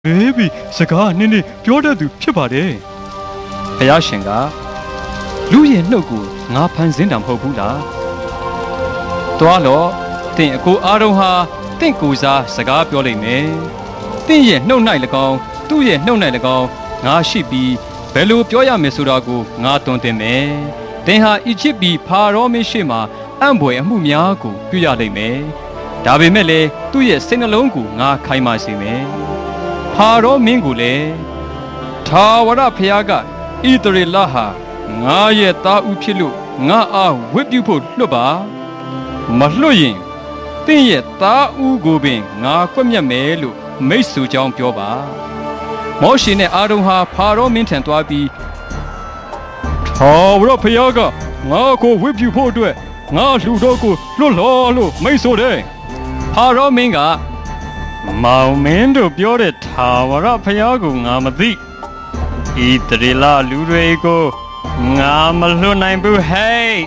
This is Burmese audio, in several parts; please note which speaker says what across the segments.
Speaker 1: Baby စကားနည်းနည်းပြောတတ်သူဖြစ်ပါတယ်ဘုရားရှင်ကလူရဲ့နှုတ်ကိုငါဖန်ဆင်းတာမဟုတ်ဘူးလားတွားတော့တင့်အကိုအားလုံးဟာတင့်ကိုစားစကားပြောလိမ့်မယ်တင့်ရဲ့နှုတ်၌၎င်းသူ့ရဲ့နှုတ်၌၎င်းငါရှိပြီးဘယ်လိုပြောရမလဲဆိုတာကိုငါတွင်တင်မယ်တင်ဟာအီဂျစ်ပြည်ဖာရောမင်းရှိမှအံ့ဖွယ်အမှုများကိုပြုရလိမ့်မယ်ဒါပေမဲ့လည်းသူ့ရဲ့စိတ်နှလုံးကိုငါခိုင်မာစေမယ်ဖာရောမင်းကိုလည်းထာဝရဘုရားကဣသရေလဟာငါရဲ့သားဦးဖြစ်လို့ငါအားဝတ်ပြုဖို့လွတ်ပါမလွတ်ရင်တင့်ရဲ့သားဦးကိုပင်ငါကွက်မြတ်မယ်လို့မိတ်ဆွေကြောင်းပြောပါမောရှေနဲ့အာရုန်ဟာဖာရောမင်းထံသွားပြီးထာဝရဘုရားကငါကိုဝတ်ပြုဖို့အတွက်ငါလူတော်ကိုလွတ်လောလို့မိတ်ဆိုတယ်ဖာရောမင်းကမောင်မင်းတို့ပြောတဲ့ထာဝရဘုရားကိုငါမသိဣသရေလလူတွေကိုငါမလွတ်နိုင်ဘူးဟဲ့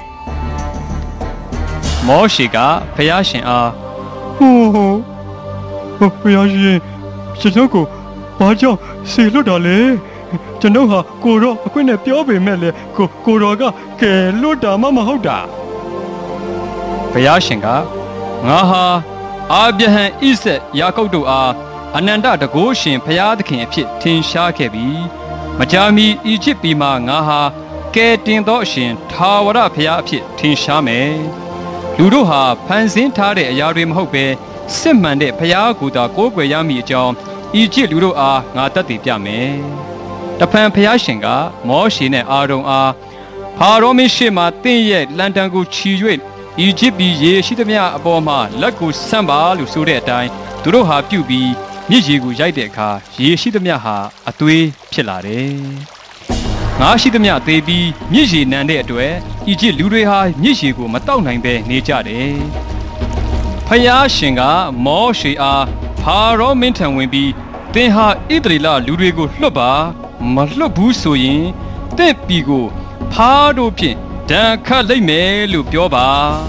Speaker 1: မောရှေကဘုရားရှင်အားဟိုဘုရားရှင်ကျွန်တော်ကိုဘာကြောင့်ဆေလွတ်တာလဲကျွန်တော်ဟာကိုရောအခွင့်နဲ့ပြောပေမဲ့လေကိုရောကကဲလွတ်တာမှမဟုတ်တာဘုရားရှင်ကငါဟာအာဗြဟံဣဇက်ယာကုပ်တို့အားအနန္တတကုရှင်ဘုရားသခင်အဖြစ်ထင်ရှားခဲ့ပြီးမကြာမီအီဂျစ်ပြည်မှာငါဟာကဲတင်သောအရှင်ထာဝရဘုရားအဖြစ်ထင်ရှားမယ်လူတို့ဟာဖန်ဆင်းထားတဲ့အရာတွေမဟုတ်ပဲစစ်မှန်တဲ့ဘုရားကိုယ်သာကိုးကွယ်ရမည်အကြောင်းအီဂျစ်လူတို့အားငါသက်သေပြမယ်တဖန်ဘုရားရှင်ကမောရှေနဲ့အာရုန်အားဖာရောမင်းရှေ့မှတင့်ရဲ့လန်တန်ကိုချီ၍အီဂျစ်ပြည်ရေရှိသမျှအပေါ်မှာလက်ကိုဆန့်ပါလို့ဆိုတဲ့အတိုင်းသူတို့ဟာပြုတ်ပြီးမြစ်ရေကိုရိုက်တဲ့အခါရေရှိသမျှဟာအသွေးဖြစ်လာတယ်။ငါရှိသမျှသေပြီးမြစ်ရေနံတဲ့အတွက်အီဂျစ်လူတွေဟာမြစ်ရေကိုမတောက်နိုင်ပဲနေကြတယ်။ဖယားရှင်ကမောရှေအားဖာရောမင်းထံဝင်ပြီးသင်ဟာဣသရေလလူတွေကိုလွတ်ပါမလွတ်ဘူးဆိုရင်တင့်ပြည်ကိုဖားတို့ဖြင့်ဒဏ်ခတ်လိုက်မယ်လို့ပြောပါ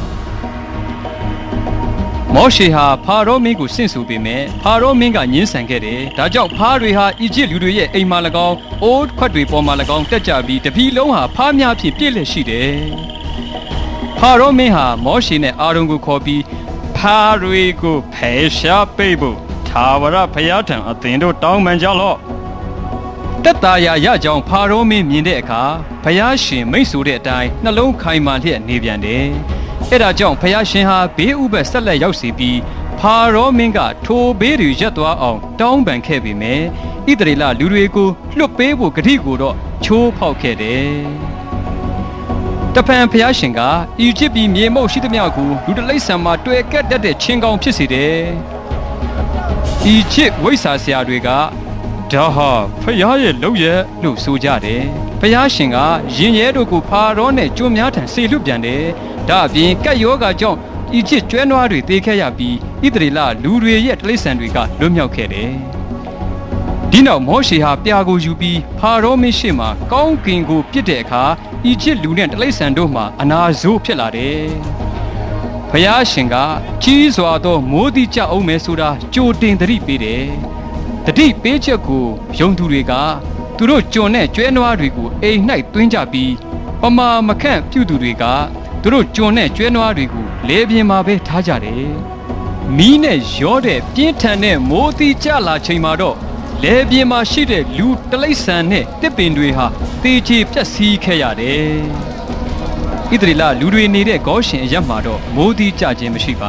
Speaker 1: မောရှေဟာဖာရောမင်းကိုဆင့်ဆိုပေမဲ့ဖာရောမင်းကညှင်းဆန်ခဲ့တယ်ဒါကြောင့်ဖားတွေဟာအီဂျစ်လူတွေရဲ့အိမ်မှာ၎င်းအိုးခွက်တွေပေါ်မှာ၎င်းတက်ကြပြီးတပြည်လုံးဟာဖားများဖြင့်ပြည့်လည်ရှိတယ်ဖာရောမင်းဟာမောရှေနဲ့အာရုန်ကိုခေါ်ပြီးဖားတွေကိုဖယ်ရှားပေးဖို့ထာဝရဘုရားထံအသင်တို့တောင်းပန်ကြလော့တက်တာရရကြောင်းဖာရောမင်းမြင်တဲ့အခါဘုရားရှင်မိတ်ဆိုတဲ့အတိုင်းနှလုံးခိုင်မာလျက်နေပြန်တယ်အဲ့ဒါကြောင့်ဘုရားရှင်ဟာဘေးဥပတ်ဆက်လက်ရောက်စီပြီးဖာရောမင်းကထိုဘေးတွေရပ်သွားအောင်တောင်းပန်ခဲ့ပေမဲ့ဣသရေလလူတွေကိုလွတ်ပေးဖို့ဂတိကိုတော့ချိုးဖောက်ခဲ့တယ်တဖန်ဘုရားရှင်ကအီဂျစ်ပြည်မြေမုတ်ရှိသမျှကိုလူတလိษံမှာတွေ့ကက်တတ်တဲ့ချင်းကောင်ဖြစ်စေတယ်အီဂျစ်ဝိဆာဆရာတွေကဒါဟာဖယားရဲ့လုပ်ရလို့ဆိုကြတယ်ဖယားရှင်ကရင်ရဲတို့ကိုဖာရောနဲ့ကျွန်းများထံဆေလွတ်ပြန်တယ်ဒါအပြင်ကက်ယောဂါကြောင့်အီဂျစ်ကျွဲနွားတွေသေခဲ့ရပြီးဣသရေလလူတွေရဲ့တိရစ္ဆာန်တွေကလွတ်မြောက်ခဲ့တယ်ဒီနောက်မောရှေဟာပြာကိုယူပြီးဖာရောမင်းရှေ့မှာကောင်းကင်ကိုပြစ်တဲ့အခါအီဂျစ်လူနဲ့တိရစ္ဆာန်တို့မှာအနာဆိုးဖြစ်လာတယ်ဖယားရှင်ကကြီးစွာသောမိုးတိကျအောင်မယ်ဆိုတာကြိုတင်သတိပေးတယ်တတိပေးချက်ကိုယုံသူတွေကသူတို့ကြုံတဲ့ကျွဲနွားတွေကိုအိမ်၌သွင်းကြပြီးပမာမခန့်ပြုသူတွေကသူတို့ကြုံတဲ့ကျွဲနွားတွေကိုလေပြင်းမှာပဲထားကြတယ်မီးနဲ့ရောတဲ့ပြင်းထန်တဲ့မိုးတိကျလာချိန်မှာတော့လေပြင်းမှာရှိတဲ့လူတလိษံနဲ့တစ်ပင်တွေဟာတေချေပြက်စီးခဲ့ရတယ်ဣသရေလလူတွေနေတဲ့ဂေါရှင်အရပ်မှာတော့မိုးတိကျခြင်းမရှိပါ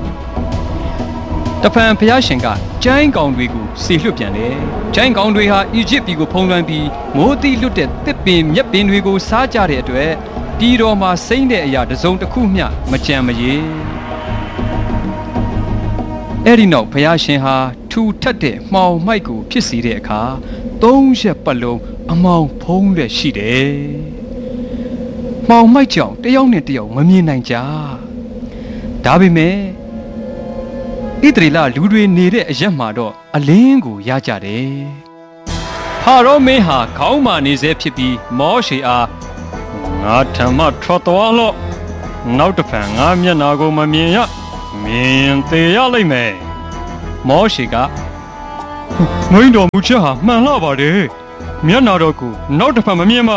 Speaker 1: တဖန်ဘုရားရှင်ကကျိုင်းကောင်တွေကိုဆေလွတ်ပြန်တယ်။ကျိုင်းကောင်တွေဟာအီဂျစ်ပြည်ကိုဖုံးလွှမ်းပြီးမိုးတိလွတ်တဲ့တစ်ပင်မြက်ပင်တွေကိုစားကြတဲ့အတွက်ပြည်တော်မှာစိမ့်တဲ့အရာတစ်စုံတစ်ခုမျှမကြံမရေ။အဲ့ဒီနောက်ဘုရားရှင်ဟာထူထပ်တဲ့မှောင်မိုက်ကိုဖြစ်စေတဲ့အခါ3 ရက်ပတ်လုံးအမောင်ဖုံးလက်ရှိတယ်။မှောင်မိုက်ကြောင့်တယောက်နဲ့တယောက်မမြင်နိုင်ကြ။ဒါပေမဲ့ဣသရေလလူတွေနေတဲ့အရက်မှာတော့အလင်းကိုရကြတယ်။ဖာရောမင်းဟာခေါင်းမာနေစေဖြစ်ပြီးမောရှေအားငါထံမှထွက်သွားလော့။နောက်တစ်ဖန်ငါမျက်နာကိုမမြင်ရ။မြင်သေးရလိမ့်မယ်။မောရှေကမင်းတော်မူချက်ဟာမှန်လှပါတယ်မျက်နာတော်ကိုနောက်တစ်ဖက်မမြင်ပါ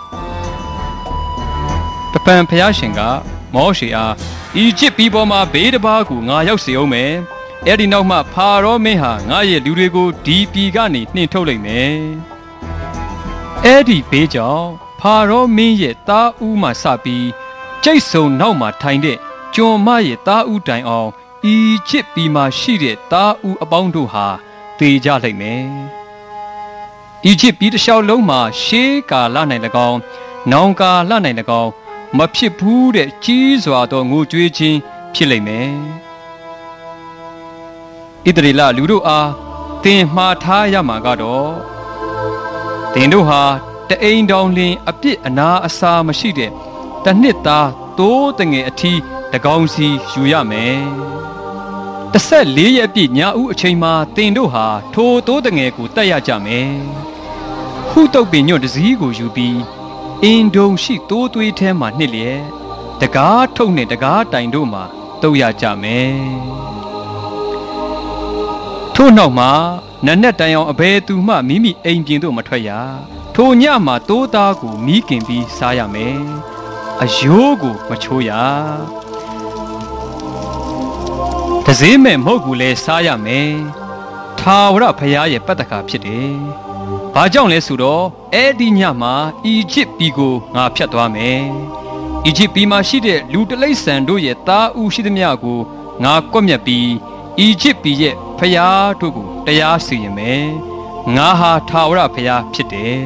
Speaker 1: တပံဖျားရှင်ကမောရှေအားဤချစ်ပြီးပေါ်မှာဘေးတစ်ပါးကိုငါရောက်စေအောင်မယ်အဲ့ဒီနောက်မှဖာရောမင်းဟာငါရဲ့လူတွေကိုဒီပြည်ကနေနှင်ထုတ်လိုက်မယ်အဲ့ဒီဘေးကြောင့်ဖာရောမင်းရဲ့သားဦးမှစပြီးကျိတ်ဆုံနောက်မှာထိုင်တဲ့ကျွန်မရဲ့သားဦးတိုင်အောင်ဤချစ်ပြီးမှရှိတဲ့သားဦးအပေါင်းတို့ဟာသေကြလိုက်မယ်ဤချစ်ပြီးတစ်လျှောက်လုံးမှာရှေးကာလ၌၎င်းနောင်ကာလ၌၎င်းမဖြစ်ဘူးတဲ့ကြီးစွာသောငိုကြွေးခြင်းဖြစ်လိမ့်မယ်ဣသရေလလူတို့အားသင်မှားထားရမှာကတော့သင်တို့ဟာတအိမ်တောင်လင်အပြစ်အနာအစာမရှိတဲ့တနှစ်သားသိုးတငယ်အထီးတကောင်စီယူရမယ်14ရက်ပြည့်ညဦးအချိန်မှာသင်တို့ဟာထိုသိုးတငယ်ကိုတတ်ရကြမယ်ဟုတုတ်ပင်ညွန့်တစည်းကိုယူပြီးအင်ဒုံရှိသိုးသွေးထဲမှာနှစ်လျက်တကားထုတ်နဲ့တကားတိုင်တို့မှာတုပ်ရကြမယ်ထို့နောက်မှာနတ်နဲ့တိုင်အောင်အဘယ်သူမှမိမိအိမ်ပြင်သို့မထွက်ရထိုညမှာသိုးသားကိုမီးကင်ပြီးစားရမယ်အယိုးကိုမချိုးရတစည်းမဲ့မဟုတ်ဘူးလဲစားရမယ်ထာဝရဘုရားရဲ့ပတ္တကာဖြစ်တယ်။ဘာကြောင့်လဲဆိုတော့အဲ့ဒီညမှာအီဂျစ်ပြည်ကိုငါဖျက်သွားမယ်။အီဂျစ်ပြည်မှာရှိတဲ့လူတလိษံတို့ရဲ့သားဦးရှိသမျှကိုငါကွပ်မျက်ပြီးအီဂျစ်ပြည်ရဲ့ဘုရားတို့ကိုတရားစီရင်မယ်။ငါဟာထာဝရဘုရားဖြစ်တယ်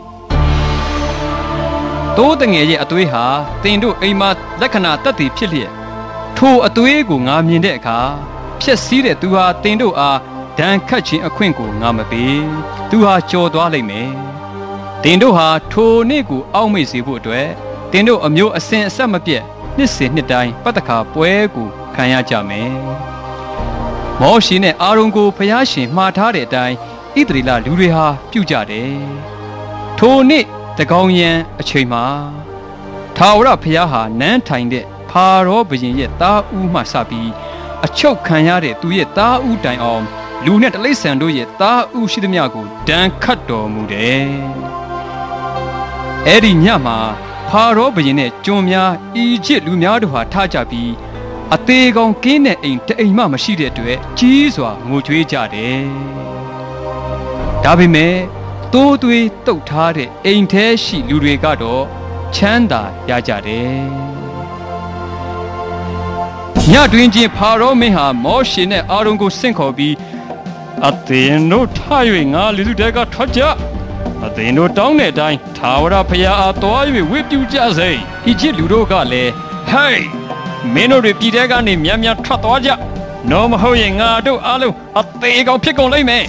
Speaker 1: ။တိုးတငယ်ရဲ့အသွေးဟာတင်တို့အိမ်မှာလက္ခဏာတက်တည်ဖြစ်လျက်ထိုအသွေးကိုငါမြင်တဲ့အခါဖြက်စီးတဲ့သူဟာတင်တို့အားဒဏ်ခတ်ခြင်းအခွင့်ကိုငါမပေးသူဟာကြော်သွားလိမ့်မယ်တင်တို့ဟာထိုနေ့ကိုအောက်မေ့စေဖို့အတွက်တင်တို့အမျိုးအစဉ်အဆက်မပြတ်နှစ်စဉ်နှစ်တိုင်းပတ္တခါပွဲကိုခံရကြမယ်မောရှေနဲ့အာရုန်ကိုဖျားရှင်မှားထားတဲ့အတိုင်းဣသရေလလူတွေဟာပြုကြတယ်ထိုနေ့တကောင်ရန်အချိန်မှာထာဝရဘုရားဟာနန်းထိုင်တဲ့ဖာရောဘုရင်ရဲ့သားဦးမှစပြီးအချုပ်ခံရတဲ့သူရဲ့သားဦးတိုင်အောင်လူနဲ့တလိษံတို့ရဲ့သားဦးရှိသမျှကိုဒဏ်ခတ်တော်မူတယ်။အဲ့ဒီညမှာဖာရောဘုရင်နဲ့ကျွန်များအီဂျစ်လူများတို့ဟာထကြပြီးအသေးကောင်ကင်းတဲ့အိမ်တအိမ်မှမရှိတဲ့အတွက်ကြီးစွာငိုကြွေးကြတယ်။ဒါပေမဲ့တိုးသွေးတုတ်ထားတဲ့အိမ်ထဲရှိလူတွေကတော့ချမ်းသာရကြတယ်။ညတွင်ချင်းဖာရောမင်းဟာမောရှေနဲ့အာရုန်ကိုဆင့်ခေါ်ပြီးအသင်တို့ထား၍ငါလူစုတဲကထွက်ကြအသင်တို့တောင်းတဲ့အတိုင်းထာဝရဘုရားအားသွား၍ဝတ်ပြုကြစေ။ဤချစ်လူတို့ကလည်းဟေးမင်းတို့ပြည်တဲကနေမြန်မြန်ထွက်သွားကြ။နော်မဟုတ်ရင်ငါတို့အားလုံးအသေးကောင်ဖြစ်ကုန်လိမ့်မယ်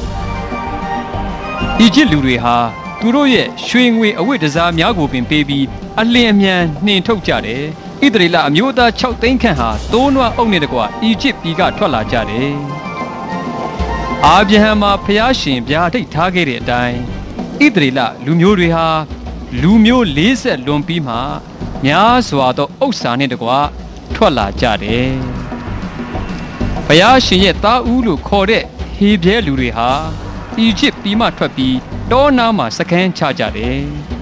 Speaker 1: ။ဤချစ်လူတွေဟာသူတို့ရဲ့ရွှေငွေအဝတ်တစားများကိုပင်ပေးပြီးအလင်းအမြန်နှင်ထုတ်ကြတယ်။ဣသရေလအမျိုးသား6သိန်းခန့်ဟာသိုးနွားအုပ်နဲ့တကွအီဂျစ်ပြည်ကထွက်လာကြတယ်။အာဗြဟံမှာဖျားရှင်ဗျာဒိတ်ထားခဲ့တဲ့အတိုင်းဣသရေလလူမျိုးတွေဟာလူမျိုး40လွန်ပြီးမှများစွာသောဥစ္စာနဲ့တကွထွက်လာကြတယ်။ဖျားရှင်ရဲ့သားဦးလို့ခေါ်တဲ့ဟေဘရဲလူတွေဟာအီဂျစ်ပြည်မှထွက်ပြီးတောနာမှာစခန်းချကြတယ်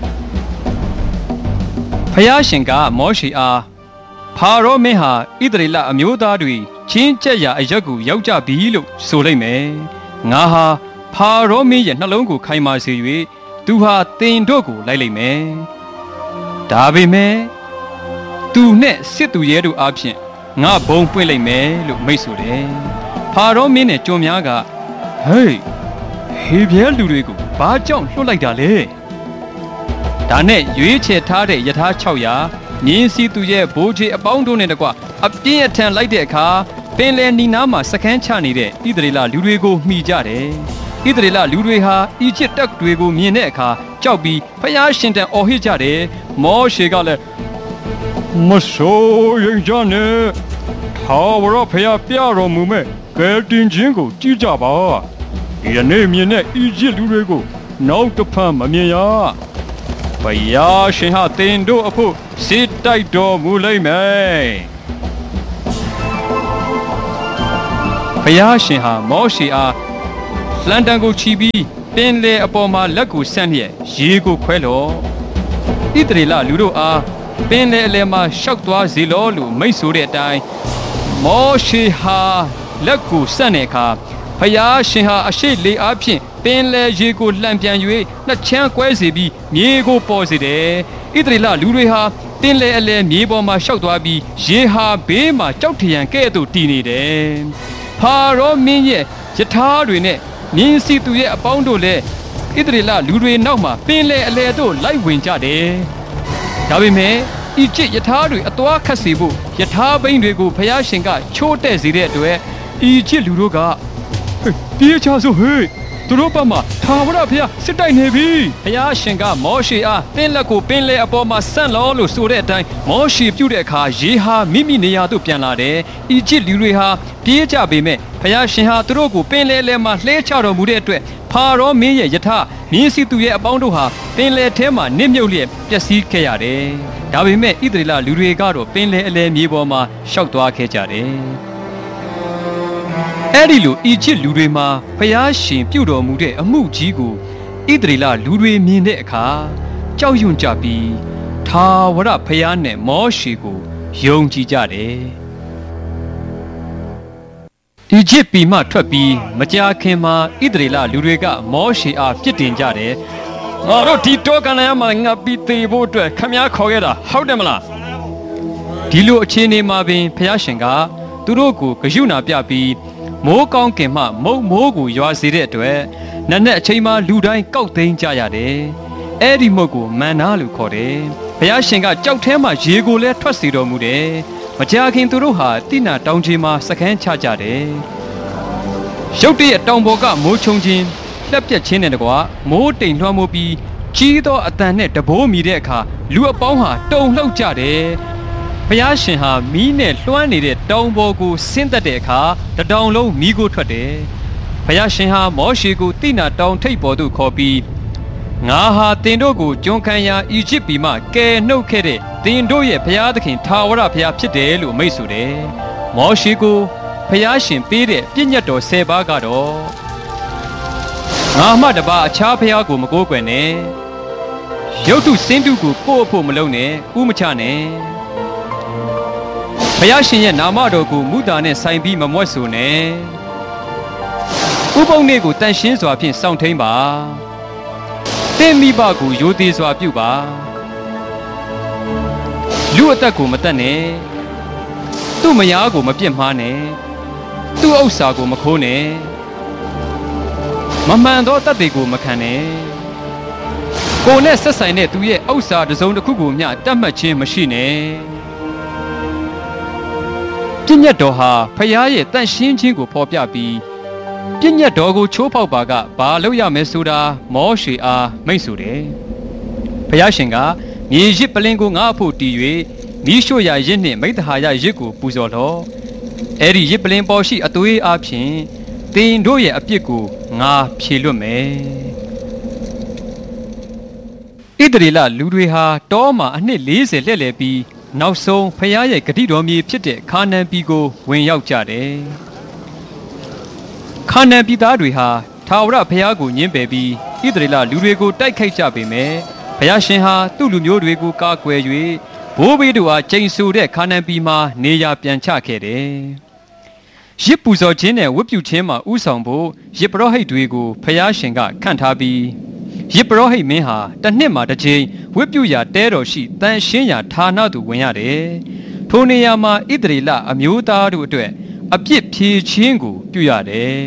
Speaker 1: ။ဖျားရှင်ကမောရှေအားဖာရောမင်းဟာဣသရေလအမျိုးသားတွေချင်းကျက်ရာအရက်ကိုရောက်ကြပြီလို့ဆိုလိုက်မယ်။ငါဟာဖာရောမင်းရဲ့နှလုံးကိုခိုင်မာစေ၍သူဟာတင်တို့ကိုလိုက်လိုက်မယ်။ဒါပေမဲ့သူနဲ့စစ်သူရဲတို့အားဖြင့်ငါဘုံပွင့်လိုက်မယ်လို့မိတ်ဆိုတယ်။ဖာရောမင်းနဲ့ကျွန်များကဟေးဟေဘရဲလူတွေကိုဘာကြောင့်လွှတ်လိုက်တာလဲ။ဒါနဲ့ရွေးချယ်ထားတဲ့ယထာ600မြင်းစီသူရဲ့ဘိုးချေအပေါင်းတို့နဲ့တကွအပြင်းအထန်လိုက်တဲ့အခါပင်လယ်နီနားမှာစခန်းချနေတဲ့ဣသရေလလူတွေကိုမှီကြတယ်။ဣသရေလလူတွေဟာအီဂျစ်တပ်တွေကိုမြင်တဲ့အခါကြောက်ပြီးဖျားရှင်တန်အော်ဟစ်ကြတယ်။မောရှေကလည်းမဆိုးရင်ကြနဲ့ထာဝရဘုရားပြတော်မူမဲ့ကယ်တင်ခြင်းကိုကြည့်ကြပါ။ဒီနေ့မြင်တဲ့အီဂျစ်လူတွေကိုနောက်တစ်ဖန်မမြင်ရ။ဘုရားရှင်ဟာတင်တို့အဖို့စစ်တိုက်တော်မူလိမ့်မယ်။ဘုရားရှင်ဟာမောရှေအားဟလန်တန်ကိုချီပြီးပင်လေအပေါ်မှာလက်ကိုဆန့်လျက်ရေကိုခွဲလော့ဣသရေလလူတို့အားပင်လေအလယ်မှာရှောက်သွားစေလောလို့မိန့်ဆိုတဲ့အတိုင်းမောရှေဟာလက်ကိုဆန့်တဲ့အခါဖျားရှင်ဟာအရှိလေအားဖြင့်ပင်လေရေကိုလှန်ပြန်၍နှစ်ချမ်းကွဲစေပြီးမြေကိုပေါ်စေတယ်ဣသရေလလူတွေဟာပင်လေအလယ်မြေပေါ်မှာရှောက်သွားပြီးရေဟာဘေးမှာကြောက်ထရန်ကဲ့သို့တည်နေတယ်ဖာရောမင်းရဲ့ယထာတွေနဲ့မြင်းစီသူရဲ့အပေါင်းတို့လည်းဣသရေလလူတွေနောက်မှာပင်လေအလယ်သို့လိုက်ဝင်ကြတယ်ဒါပေမဲ့ဤจิตယထာတွေအသွားခတ်စေဖို့ယထာဘိန်းတွေကိုဖျားရှင်ကချိုးတဲ့စေတဲ့အတွက်ဤจิตလူတို့ကတေးချဆိုဟေးသူတို့ဘက်မှာထာဝရဘုရားစစ်တိုက်နေပြီဘုရားရှင်ကမောရှေအားတင်းလက်ကိုပင်လေအပေါ်မှာဆန့်လောလို့ဆိုတဲ့အတိုင်းမောရှေပြုတဲ့အခါရေဟာမိမိနေရာသို့ပြန်လာတယ်ဤจิตလူတွေဟာပြေးကြပေမဲ့ဘုရားရှင်ဟာသူတို့ကိုပင်လေထဲမှာလှဲချတော်မူတဲ့အတွက်ဖာရောမင်းရဲ့ယထာမြင်းစီသူရဲ့အပေါင်းတို့ဟာပင်လေထဲမှာနစ်မြုပ်လျက်ပျက်စီးခဲ့ရတယ်ဒါပေမဲ့ဣသရေလလူတွေကတော့ပင်လေအလယ်မြေပေါ်မှာရှောက်သွားခဲ့ကြတယ်အဲ့ဒီလိုဤချစ်လူတွေမှာဖျားရှင်ပြုတော်မူတဲ့အမှုကြီးကိုဣသရေလလူတွေမြင်တဲ့အခါကြောက်ရွံ့ကြပြီးထာဝရဖျားနဲ့မောရှေကိုယုံကြည်ကြတယ်ဤချစ်ပြည်မှထွက်ပြီးမကြာခင်မှာဣသရေလလူတွေကမောရှေအားပြစ်တင်ကြတယ်ငါတို့ဒီတောကန်လျာမှာငါပြီးသေးဖို့အတွက်ခမည်းခေါ်ခဲ့တာဟုတ်တယ်မလားဒီလိုအခြေအနေမှာပင်ဖျားရှင်ကသူတို့ကိုဂရုဏာပြပြီးမိုးကောင်းကင်မှမုတ်မိုးကိုရွာစေတဲ့အတွက်နက်နက်အချိန်မှလူတိုင်းကောက်သိမ်းကြရတယ်။အဲ့ဒီမုတ်ကိုမန္နာလို့ခေါ်တယ်။ဘုရားရှင်ကကြောက်ထဲမှာရေကိုလည်းထွက်စေတော်မူတယ်။မကြာခင်သူတို့ဟာတိနာတောင်ကြီးမှာစခန်းချကြတယ်။ရုတ်တရက်တောင်ပေါ်ကမိုးချုံခြင်းလက်ပြက်ခြင်းနဲ့တကွာမိုးတိမ်လွှမ်းမိုးပြီးကြီးသောအတန်နဲ့တဘိုးမီတဲ့အခါလူအပေါင်းဟာတုန်လှုပ်ကြတယ်။ဘုရားရှင်ဟာမီးနဲ့လွှမ်းနေတဲ့တောင်ပေါ်ကိုဆင်းသက်တဲ့အခါတတောင်လုံးမီးကိုထွက်တယ်။ဘုရားရှင်ဟာမောရှေကိုတိနာတောင်ထိပ်ပေါ်သို့ခေါ်ပြီးငါဟာတင်တို့ကိုကျွန်ခံရာအီဂျစ်ပြည်မှကယ်နှုတ်ခဲ့တဲ့တင်တို့ရဲ့ဘုရားသခင်ထာဝရဘုရားဖြစ်တယ်လို့မိန့်ဆိုတယ်။မောရှေကိုဘုရားရှင်ပေးတဲ့ပြည့်ညတ်တော်10ပါးကတော့ငါမှတပါအခြားဘုရားကိုမကိုးကွယ်နဲ့ရုပ်တုစင်းတုကိုကိုယ့်အဖို့မလုပ်နဲ့ဥမချနဲ့ဘုရားရှင်ရဲ့နာမတော်ကိုမူတာနဲ့ဆိုင်ပြီးမမွတ်ဆိုနဲ့ဥပုံနေ့ကိုတန်ရှင်းစွာဖြင့်စောင့်ထိန်ပါတဲ့မိဘကိုရိုသေစွာပြုပါလူအသက်ကိုမတတ်နဲ့သူ့မယားကိုမပြစ်မှားနဲ့သူ့ဥစ္စာကိုမခိုးနဲ့မမှန်သောတတ်တွေကိုမခံနဲ့ကိုယ်နဲ့ဆက်ဆိုင်တဲ့သူရဲ့ဥစ္စာတစ်စုံတစ်ခုကိုမျှတတ်မှတ်ခြင်းမရှိနဲ့ပြည့်ညတ်တော်ဟာဖယားရဲ့တန့်ရှင်းခြင်းကိုဖော်ပြပြီးပြည့်ညတ်တော်ကိုချိုးဖောက်ပါကဘာလုပ်ရမယ်ဆိုတာမောရှေအားမိန့်ဆိုတယ်။ဖယားရှင်ကမြေရစ်ပလင်ကိုငါအဖို့တည်၍မိရှို့ရာရစ်နှင့်မိတ္တဟာယရစ်ကိုပူဇော်တော်။အဲ့ဒီရစ်ပလင်ပေါ်ရှိအသွေးအားဖြင့်တင်တို့ရဲ့အပြစ်ကိုငါဖြေလွတ်မယ်။ဣသရေလလူတွေဟာတောမှာအနှစ်40လှည့်လည်ပြီးနောက်ဆုံးဖယားရဲ့ဂတိတော်မြေဖြစ်တဲ့ခါနန်ပြည်ကိုဝင်ရောက်ကြတယ်။ခါနန်ပြည်သားတွေဟာထာဝရဘုရားကိုညှင်းပယ်ပြီးဣသရေလလူတွေကိုတိုက်ခိုက်ကြပေမယ့်ဘုရားရှင်ဟာသူ့လူမျိုးတွေကိုကာကွယ်၍ဘိုးဘေးတို့အားကျိန်ဆိုတဲ့ခါနန်ပြည်မှာနေရာပြန်ချခဲ့တယ်။ရစ်ပူဇော်ခြင်းနဲ့ဝတ်ပြုခြင်းမှာဥဆောင်ဖို့ရစ်ပရောဟိတ်တွေကိုဘုရားရှင်ကခန့်ထားပြီးရစ်ပရောဟိတ်မင်းဟာတစ်နှစ်မှာတစ်ကြိမ်ဝတ်ပြုရာတဲတော်ရှိတန်ရှင်းရာဌာနသို့ဝင်ရတယ်။ထိုနေရာမှာဣသရေလအမျိုးသားတို့အတွက်အပြစ်ဖြေခြင်းကိုပြုရတယ်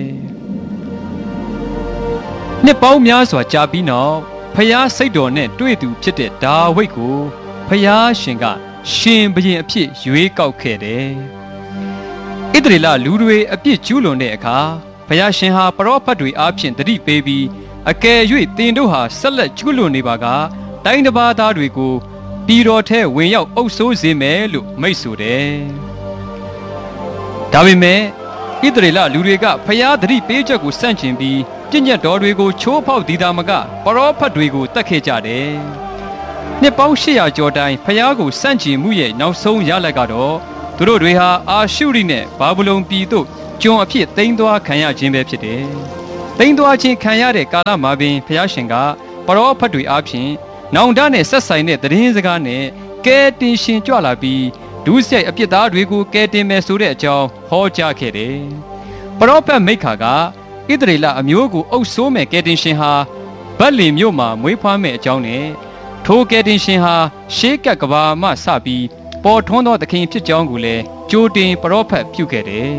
Speaker 1: ။နှစ်ပေါင်းများစွာကြာပြီးနောက်ဖျားစိတ်တော်နဲ့တွေ့သူဖြစ်တဲ့ဒါဝိဒ်ကိုဖျားရှင်ကရှင်ဘုရင်အဖြစ်ရွေးကောက်ခဲ့တယ်။ဣသရေလလူတွေအပြစ်ကျူးလွန်တဲ့အခါဖျားရှင်ဟာပရောဖက်တွေအားဖြင့်တတိပေးပြီးအကယ်၍တင်တို့ဟာဆက်လက်ကျူးလွန်နေပါကတိုင်းတစ်ပါးသားတွေကိုပြည်တော်ထဲဝင်ရောက်အုပ်ဆိုးစေမယ်လို့မိန့်ဆိုတယ်။ဒါပေမဲ့ဣသရေလလူတွေကဖျားသတိပေးချက်ကိုစန့်ကျင်ပြီးပြည့်ညတ်တော်တွေကိုချိုးဖောက်သည်သာမကပရောဖက်တွေကိုတတ်ခဲ့ကြတယ်။နှစ်ပေါင်း800ကျော်တိုင်ဖျားကိုစန့်ကျင်မှုရဲ့နောက်ဆုံးရလဒ်ကတော့သူတို့တွေဟာအာရှုရိနဲ့ဘာဗုလုန်ပြည်သို့ကျွန်အဖြစ်သိမ်းသွားခံရခြင်းပဲဖြစ်တယ်။တိမ်သွားခြင်းခံရတဲ့ကာလမှာပင်ဖျားရှင်ကပရောဖက်တွေအားဖြင့်နောင်တနဲ့ဆက်ဆိုင်တဲ့သတင်းစကားနဲ့ကဲတင်ရှင်ကြွလာပြီးဒုစရိုက်အပြစ်သားတွေကိုကဲတင်မယ်ဆိုတဲ့အကြောင်းဟောကြားခဲ့တယ်။ပရောဖက်မိခါကဣသရေလအမျိုးကိုအုပ်စိုးမဲ့ကဲတင်ရှင်ဟာဗက်လင်မြို့မှာမွေးဖွားမဲ့အကြောင်းနဲ့ထိုကဲတင်ရှင်ဟာရှေးကပ်ကဘာမှစပြီးပေါ်ထွန်းသောသခင်ဖြစ်ကြောင်းကိုလည်းကြိုတင်ပရောဖက်ပြုခဲ့တယ်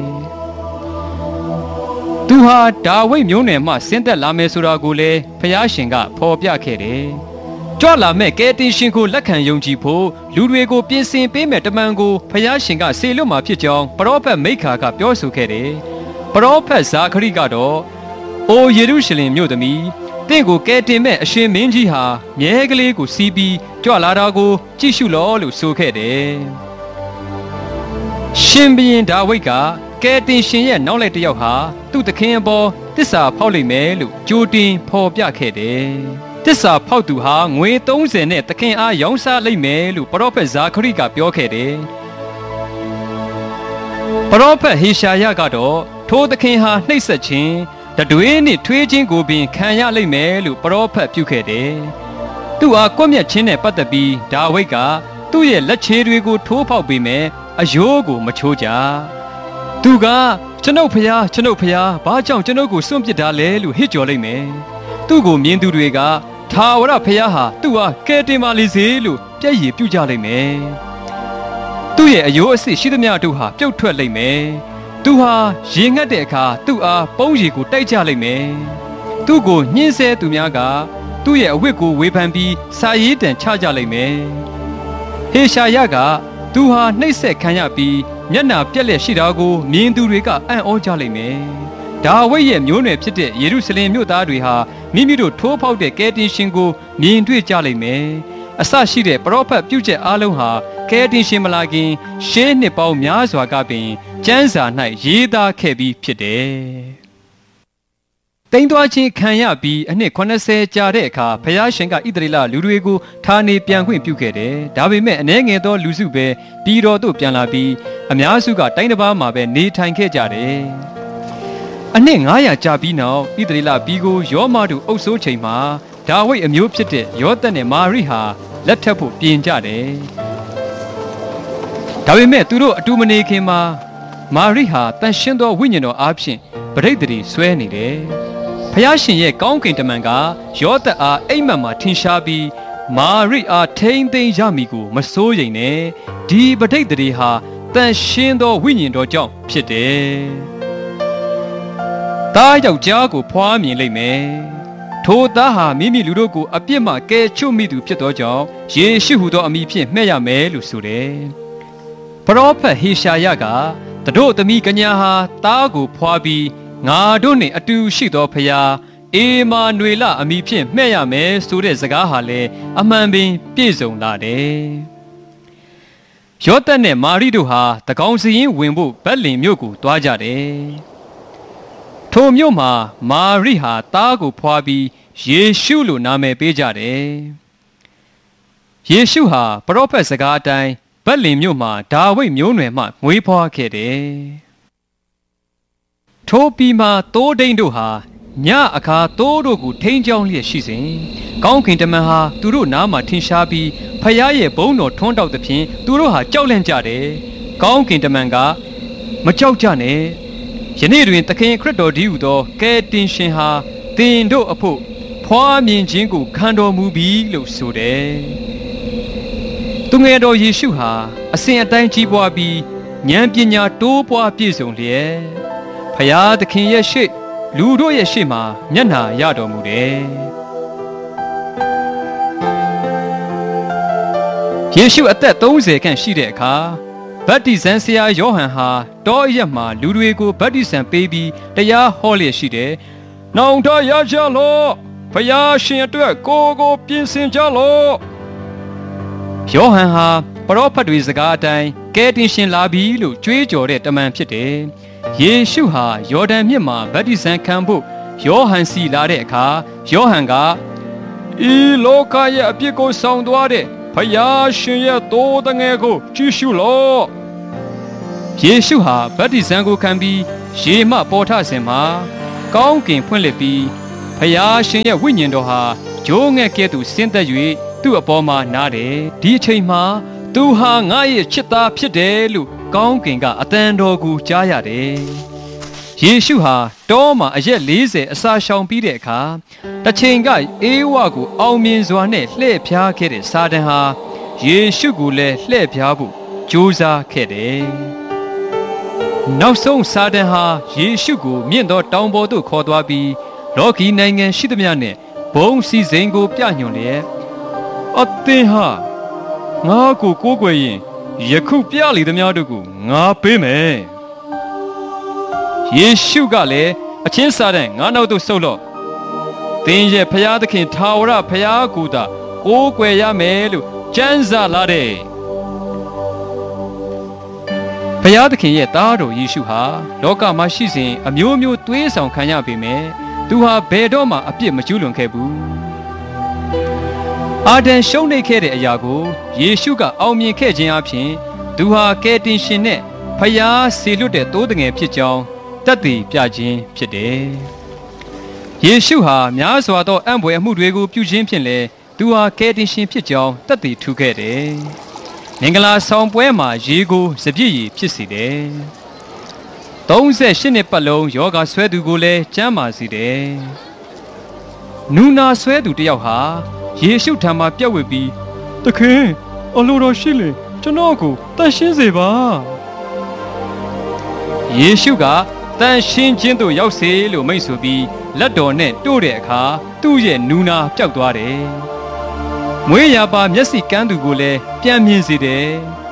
Speaker 1: ။သူဟာဒါဝိဒ်မျိုးနွယ်မှဆင်းသက်လာမယ်ဆိုတာကိုလည်းဖျားရှင်ကဖော်ပြခဲ့တယ်။ကြွလာမဲ့ကဲတင်ရှင်ကိုလက်ခံယုံကြည်ဖို့လူတွေကိုပြင်ဆင်ပေးမဲ့တမန်ကိုဖျားရှင်ကစေလွတ်မှာဖြစ်ကြောင်းပရောဖက်မိခါကပြောဆိုခဲ့တယ်။ပရောဖက်ဇာခရိကတော့အိုယေရုရှလင်မြို့သမီးတင့်ကိုကဲတင်မဲ့အရှင်မင်းကြီးဟာမြဲကလေးကိုစီးပြီးကြွလာတာကိုကြည့်ရှုလောလို့ဆိုခဲ့တယ်။ရှင်ဘုရင်ဒါဝိဒ်ကကဲတင်ရှင်ရဲ့နောက်လိုက်တစ်ယောက်ဟာသူ့သခင်အပေါ်တစ္ဆာဖောက်လိမ့်မယ်လို့ကြိုတင်ဖော်ပြခဲ့တယ်။တစ္ဆာဖောက်သူဟာငွေ30နဲ့သခင်အားရောင်းစားလိမ့်မယ်လို့ပရောဖက်ဇာခရိကပြောခဲ့တယ်။ပရောဖက်ဟေရှာယကတော့ထိုသခင်ဟာနှိပ်စက်ခြင်းတတွေးနဲ့ထွေးခြင်းကိုပင်ခံရလိမ့်မယ်လို့ပရောဖက်ပြုခဲ့တယ်။သူအားကွပ်မျက်ခြင်းနဲ့ပတ်သက်ပြီးဒါဝိဒ်ကသူ့ရဲ့လက်ခြေတွေကိုထိုးဖောက်ပေးမယ်အယိုးကိုမချိုးကြ။သူကကျွန်ုပ်ဖျားဘာကြောင့်ကျွန်ုပ်ကိုစွန့်ပစ်တာလဲလို့ဟစ်ကြော်လိုက်မယ်။သူ့ကိုမြင်သူတွေကထာဝရဖျားဟာသူ့အားကယ်တင်ပါလေစေလို့ပြည့်ရည်ပြုကြလိမ့်မယ်။သူ့ရဲ့အယိုးအစစ်ရှိသမျှတို့ဟာပြုတ်ထွက်လိမ့်မယ်။သူဟာရေငတ်တဲ့အခါသူ့အားပုံးရည်ကိုတိုက်ကြလိမ့်မယ်။သူ့ကိုညှင်းဆဲသူများကသူ့ရဲ့အဝတ်ကိုဝေဖန်ပြီးစာရေးတံချကြလိမ့်မယ်။ဟေရှာယကသူဟာနှိပ်စက်ခံရပြီးမျက်နှာပြက်လက်ရှိတာကိုမြင်သူတွေကအံ့ဩကြလိမ့်မယ်။ဒါဝိဒ်ရဲ့မျိုးနွယ်ဖြစ်တဲ့ယေရုရှလင်မြို့သားတွေဟာမိမိတို့ထိုးဖောက်တဲ့ကယ်တင်ရှင်ကိုမြင်တွေ့ကြလိမ့်မယ်။အစရှိတဲ့ပရောဖက်ပြုချက်အားလုံးဟာကယ်တင်ရှင်မလာခင်ရှေးနှစ်ပေါင်းများစွာကပင်ကျမ်းစာ၌ရေးသားခဲ့ပြီးဖြစ်တယ်။တိမ်သွားခြင်းခံရပြီးအနှစ်80ကြာတဲ့အခါဘုရားရှင်ကဣသရေလလူတွေကိုဌာနေပြန်ခွင့်ပြုခဲ့တယ်။ဒါပေမဲ့အနည်းငယ်သောလူစုပဲပြည်တော်သို့ပြန်လာပြီးအများစုကတိုင်းတစ်ပါးမှာပဲနေထိုင်ခဲ့ကြတယ်။အနှစ်900ကြာပြီးနောက်ဣသရေလပြည်ကိုယောမတို့အုပ်စိုးချိန်မှာဒါဝိဒ်အမျိုးဖြစ်တဲ့ယောသတ်နဲ့မာရိဟာလက်ထပ်ဖို့ပြင်ကြတယ်။ဒါပေမဲ့သူတို့အတူမနေခင်မှာမာရိဟာတန်ရှင်းသောဝိညာဉ်တော်အားဖြင့်ပဋိသန္ဓေဆွဲနေတယ်။ဖျားရှင်ရဲ့ကောင်းကင်တမန်ကယောသတ်အားအိမ်မက်မှာထင်ရှားပြီးမာရိအားထိမ့်သိမ်းရမည်ကိုမစိုးရိမ်နဲ့ဒီပဋိသန္ဓေဟာတန်ရှင်းသောဝိညာဉ်တော်ကြောင့်ဖြစ်တယ်။သားယောက်ျားကိုဖွားမြင်လိမ့်မယ်။ထိုသားဟာမိမိလူတို့ကိုအပြစ်မှကယ်ချွတ်မိသူဖြစ်သောကြောင့်ယေရှုဟူသောအမည်ဖြင့်မှဲ့ရမယ်လို့ဆိုတယ်။ပရောဖက်ဟေရှာယကတို့သမီးကညာဟာသားကိုဖွားပြီးငါတို့နှင့်အတူရှိသောဖျားအေမာနွေလအမည်ဖြင့်မှဲ့ရမယ်ဆိုတဲ့စကားဟာလည်းအမှန်ပင်ပြည့်စုံလာတယ်။ယောသတ်နဲ့မာရိတို့ဟာတကောင်စရင်ဝင်ဖို့ဗက်လင်မြို့ကိုသွားကြတယ်။ထိုမြို့မှာမာရိဟာသားကိုဖွားပြီးယေရှုလို့နာမည်ပေးကြတယ်။ယေရှုဟာပရောဖက်စကားအတိုင်းဗက်လင်မြို့မှာဒါဝိဒ်မျိုးနွယ်မှမွေးဖွားခဲ့တယ်။ထိုပြီးမှသိုးဒိန်တို့ဟာညအခါသိုးတို့ကိုထိန်းချောင်းလျက်ရှိစဉ်ကောင်းကင်တမန်ဟာသူတို့နားမှာထင်ရှားပြီးဖယားရဲ့ဘုန်းတော်ထွန်းတောက်သဖြင့်သူတို့ဟာကြောက်လန့်ကြတယ်။ကောင်းကင်တမန်ကမကြောက်ကြနဲ့ယနေ့တွင်သခင်ခရစ်တော်ဒီဟူသောကယ်တင်ရှင်ဟာသင်တို့အဖို့ဖွားမြင်ခြင်းကိုခံတော်မူပြီလို့ဆိုတယ်။သူငယ်တော်ယေရှုဟာအစဉ်အတိုင်းကြီးပွားပြီးဉာဏ်ပညာတိုးပွားပြည့်စုံလျက်ဖယားသခင်ရဲ့ရှေ့လူတို့ရဲ့ရှေ့မှာမျက်နှာရတော်မူတယ်။ယေရှုအသက်30ခန့်ရှိတဲ့အခါဗတ္တိဇံဆရာယောဟန်ဟာတောအရက်မှာလူတွေကိုဗတ္တိဇံပေးပြီးတရားဟောလျက်ရှိတယ်။နောင်တရကြလော့ဖယားရှင်အတွက်ကိုပြင်ဆင်ကြလော့ယောဟန်ဟာပရောဖက်တွေစကားအတိုင်းကယ်တင်ရှင်လာပြီလို့ကြွေးကြော်တဲ့တမန်ဖြစ်တယ်။ယေရှုဟာယော်ဒန်မြစ်မှာဗတ္တိဇံခံဖို့ယောဟန်စီလာတဲ့အခါယောဟန်ကဤလောကရဲ့အပြစ်ကိုဆောင်သွားတဲ့ဖယားရှင်ရဲ့သိုးတငယ်ကိုကြည့်ရှုလော့ယေရှုဟာဗတ္တိဇံကိုခံပြီးရေမှပေါ်ထစဉ်မှာကောင်းကင်ဖွင့်လှစ်ပြီးဖယားရှင်ရဲ့ဝိညာဉ်တော်ဟာဂျိုးငှက်ကဲ့သို့ဆင်းသက်၍သူ့အပေါ်မှာနားတယ်ဒီအချိန်မှာသူဟာငါရဲ့ချစ်သားဖြစ်တယ်လို့ကောင်းကင်ကအတန်တော်ကိုကြားရတယ်ယေရှုဟာတောမှာအရက်40အစာရှောင်ပြီးတဲ့အခါတစ်ချိန်ကအေးဝကိုအောင်မြင်စွာနဲ့လှည့်ဖျားခဲ့တဲ့စာတန်ဟာယေရှုကိုလည်းလှည့်ဖျားဖို့ကြိုးစားခဲ့တယ်နောက်ဆုံးစာတန်ဟာယေရှုကိုမြင့်သောတောင်ပေါ်သို့ခေါ်သွားပြီးလောကီနိုင်ငံရှိသမျှနဲ့ဘုံစည်းစိမ်ကိုပြညွှန်လျက်အသင်ဟာငါကိုကိုးကွယ်ရင်ယခုပြလေသမျှတို့ကိုငါပေးမယ်ယေရှုကလည်းအချင်းစာတန်ငါနောက်သို့ဆုတ်လော့သင်ရဲ့ဖျားသခင်ထာဝရဖျားကိုသာကိုးကွယ်ရမယ်လို့ကျမ်းစာလာတယ်ဖျားသခင်ရဲ့သားတော်ယေရှုဟာလောကမှာရှိစဉ်အမျိုးမျိုးသွေးဆောင်ခံရပေမဲ့သူဟာဘယ်တော့မှအပြစ်မကျူးလွန်ခဲ့ဘူးအာဒံရှုံးနိမ့်ခဲ့တဲ့အရာကိုယေရှုကအောင်မြင်ခဲ့ခြင်းအပြင်သူဟာကယ်တင်ရှင်နဲ့ဖျားဆေလွတ်တဲ့သိုးတငယ်ဖြစ်ကြောင်းသက်သေပြခြင်းဖြစ်တယ်ယေရှုဟာများစွာသောအံ့ဖွယ်အမှုတွေကိုပြုခြင်းဖြင့်လည်းသူဟာကယ်တင်ရှင်ဖြစ်ကြောင်းသက်သေထူခဲ့တယ်မင်္ဂလာဆောင်ပွဲမှာရေကိုစပြည့်ရည်ဖြစ်စေတယ်38နှစ်ပတ်လုံးယောဂဆွဲသူကိုလည်းကျန်းမာစေတယ်နူနာဆွဲသူတယောက်ဟာယေရှုထံမှာပြက်ဝစ်ပြီးသခင်အလိုတော်ရှိလေကျွန်တော်ကိုတန်ရှင်းစေပါယေရှုကတန်ရှင်းခြင်းသို့ရောက်စေလို့မိန့်ဆိုပြီးလက်တော်နဲ့တို့တဲ့အခါသူ့ရဲ့နူနာပျောက်သွားတယ်မွေးရာပါမျက်စိကန်းသူကိုလည်းပြန်မြင်စေတယ်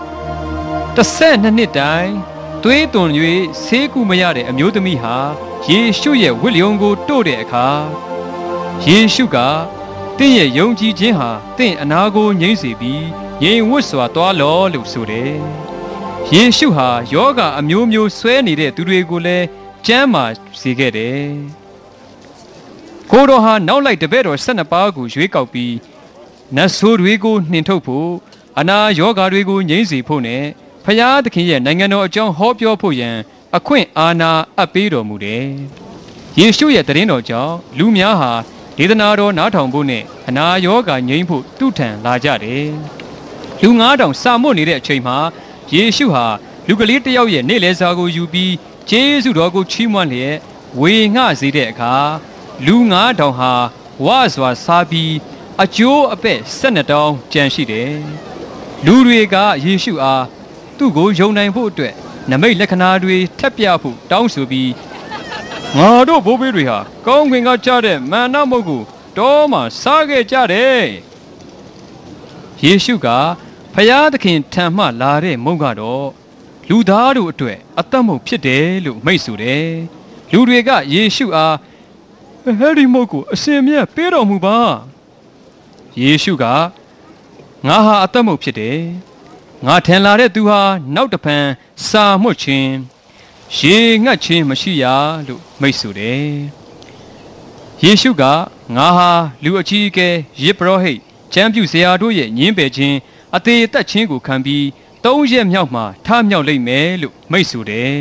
Speaker 1: 12နှစ်တိုင်သွေးသွန်၍ဆေးကုမရတဲ့အမျိုးသမီးဟာယေရှုရဲ့ဝိလျုံကိုတို့တဲ့အခါယေရှုကတင့်ရဲ့ယုံကြည်ခြင်းဟာတင့်အနာကိုငြိမ့်စေပြီးငြိမ်ဝတ်စွာသွားလော့လို့ဆိုတယ်ယေရှုဟာယောဂအမျိုးမျိုးဆွဲနေတဲ့သူတွေကိုလည်းကျမ်းမာစေခဲ့တယ်ကိုတော်ဟာနောက်လိုက်တပည့်တော်12ပါးကိုရွေးကောက်ပြီးနတ်ဆိုးတွေကိုနှင်ထုတ်ဖို့အနာယောဂါတွေကိုငြိမ်းစေဖို့နဲ့ဖျားသခင်ရဲ့နိုင်ငံတော်အကြောင်းဟောပြောဖို့ရန်အခွင့်အာဏာအပ်ပေးတော်မူတယ်ယေရှုရဲ့တရင်တော်ကြောင့်လူများဟာဒေသနာတော်နားထောင်ဖို့နဲ့အနာယောဂါငြိမ်းဖို့သူ့ထံလာကြတယ်လူ9000စာမွတ်နေတဲ့အချိန်မှာယေရှုဟာလူကလေးတစ်ယောက်ရဲ့နေ့လည်စာကိုယူပြီးကျေးဇူးတော်ကိုချီးမွမ်းလျက်ဝေငှစေတဲ့အခါလူ9000ဟာဝါစွာစားပြီးအကျိုးအပဲ့12တောင်းကြံရှိတယ်လူတွေကယေရှုအားသူ့ကိုယုံနိုင်ဖို့အတွက်နမိတ်လက္ခဏာတွေထပ်ပြဖို့တောင်းဆိုပြီးငါတို့ဘိုးဘေးတွေဟာကောင်းကင်ကကြားတဲ့မန္နမုတ်ကိုတောမှာစားခဲ့ကြတယ်ယေရှုကဖျားသခင်ထံမှလာတဲ့မုတ်ကတော့လူသားတို့အတွက်အသက်မုတ်ဖြစ်တယ်လို့မိန့်ဆိုတယ်လူတွေကယေရှုအားဟဲ့ဒီမုတ်ကိုအစင်မြတ်ပေးတော်မူပါယေရှုကငါဟာအသက်မုတ်ဖြစ်တယ်ငါထင်လာတဲ့သူဟာနောက်တဖန်စာမှုတ်ခြင်းရေငတ်ခြင်းမရှိရလို့မိန့်ဆိုတယ်ယေရှုကငါဟာလူအကြီးအကဲယေဘရဟိတ်ကျမ်းပြုဆရာတို့ရဲ့ညင်းပယ်ခြင်းအသေးအသက်ခြင်းကိုခံပြီး3ရက်မြောက်မှာထမြောက်လိမ့်မယ်လို့မိန့်ဆိုတယ်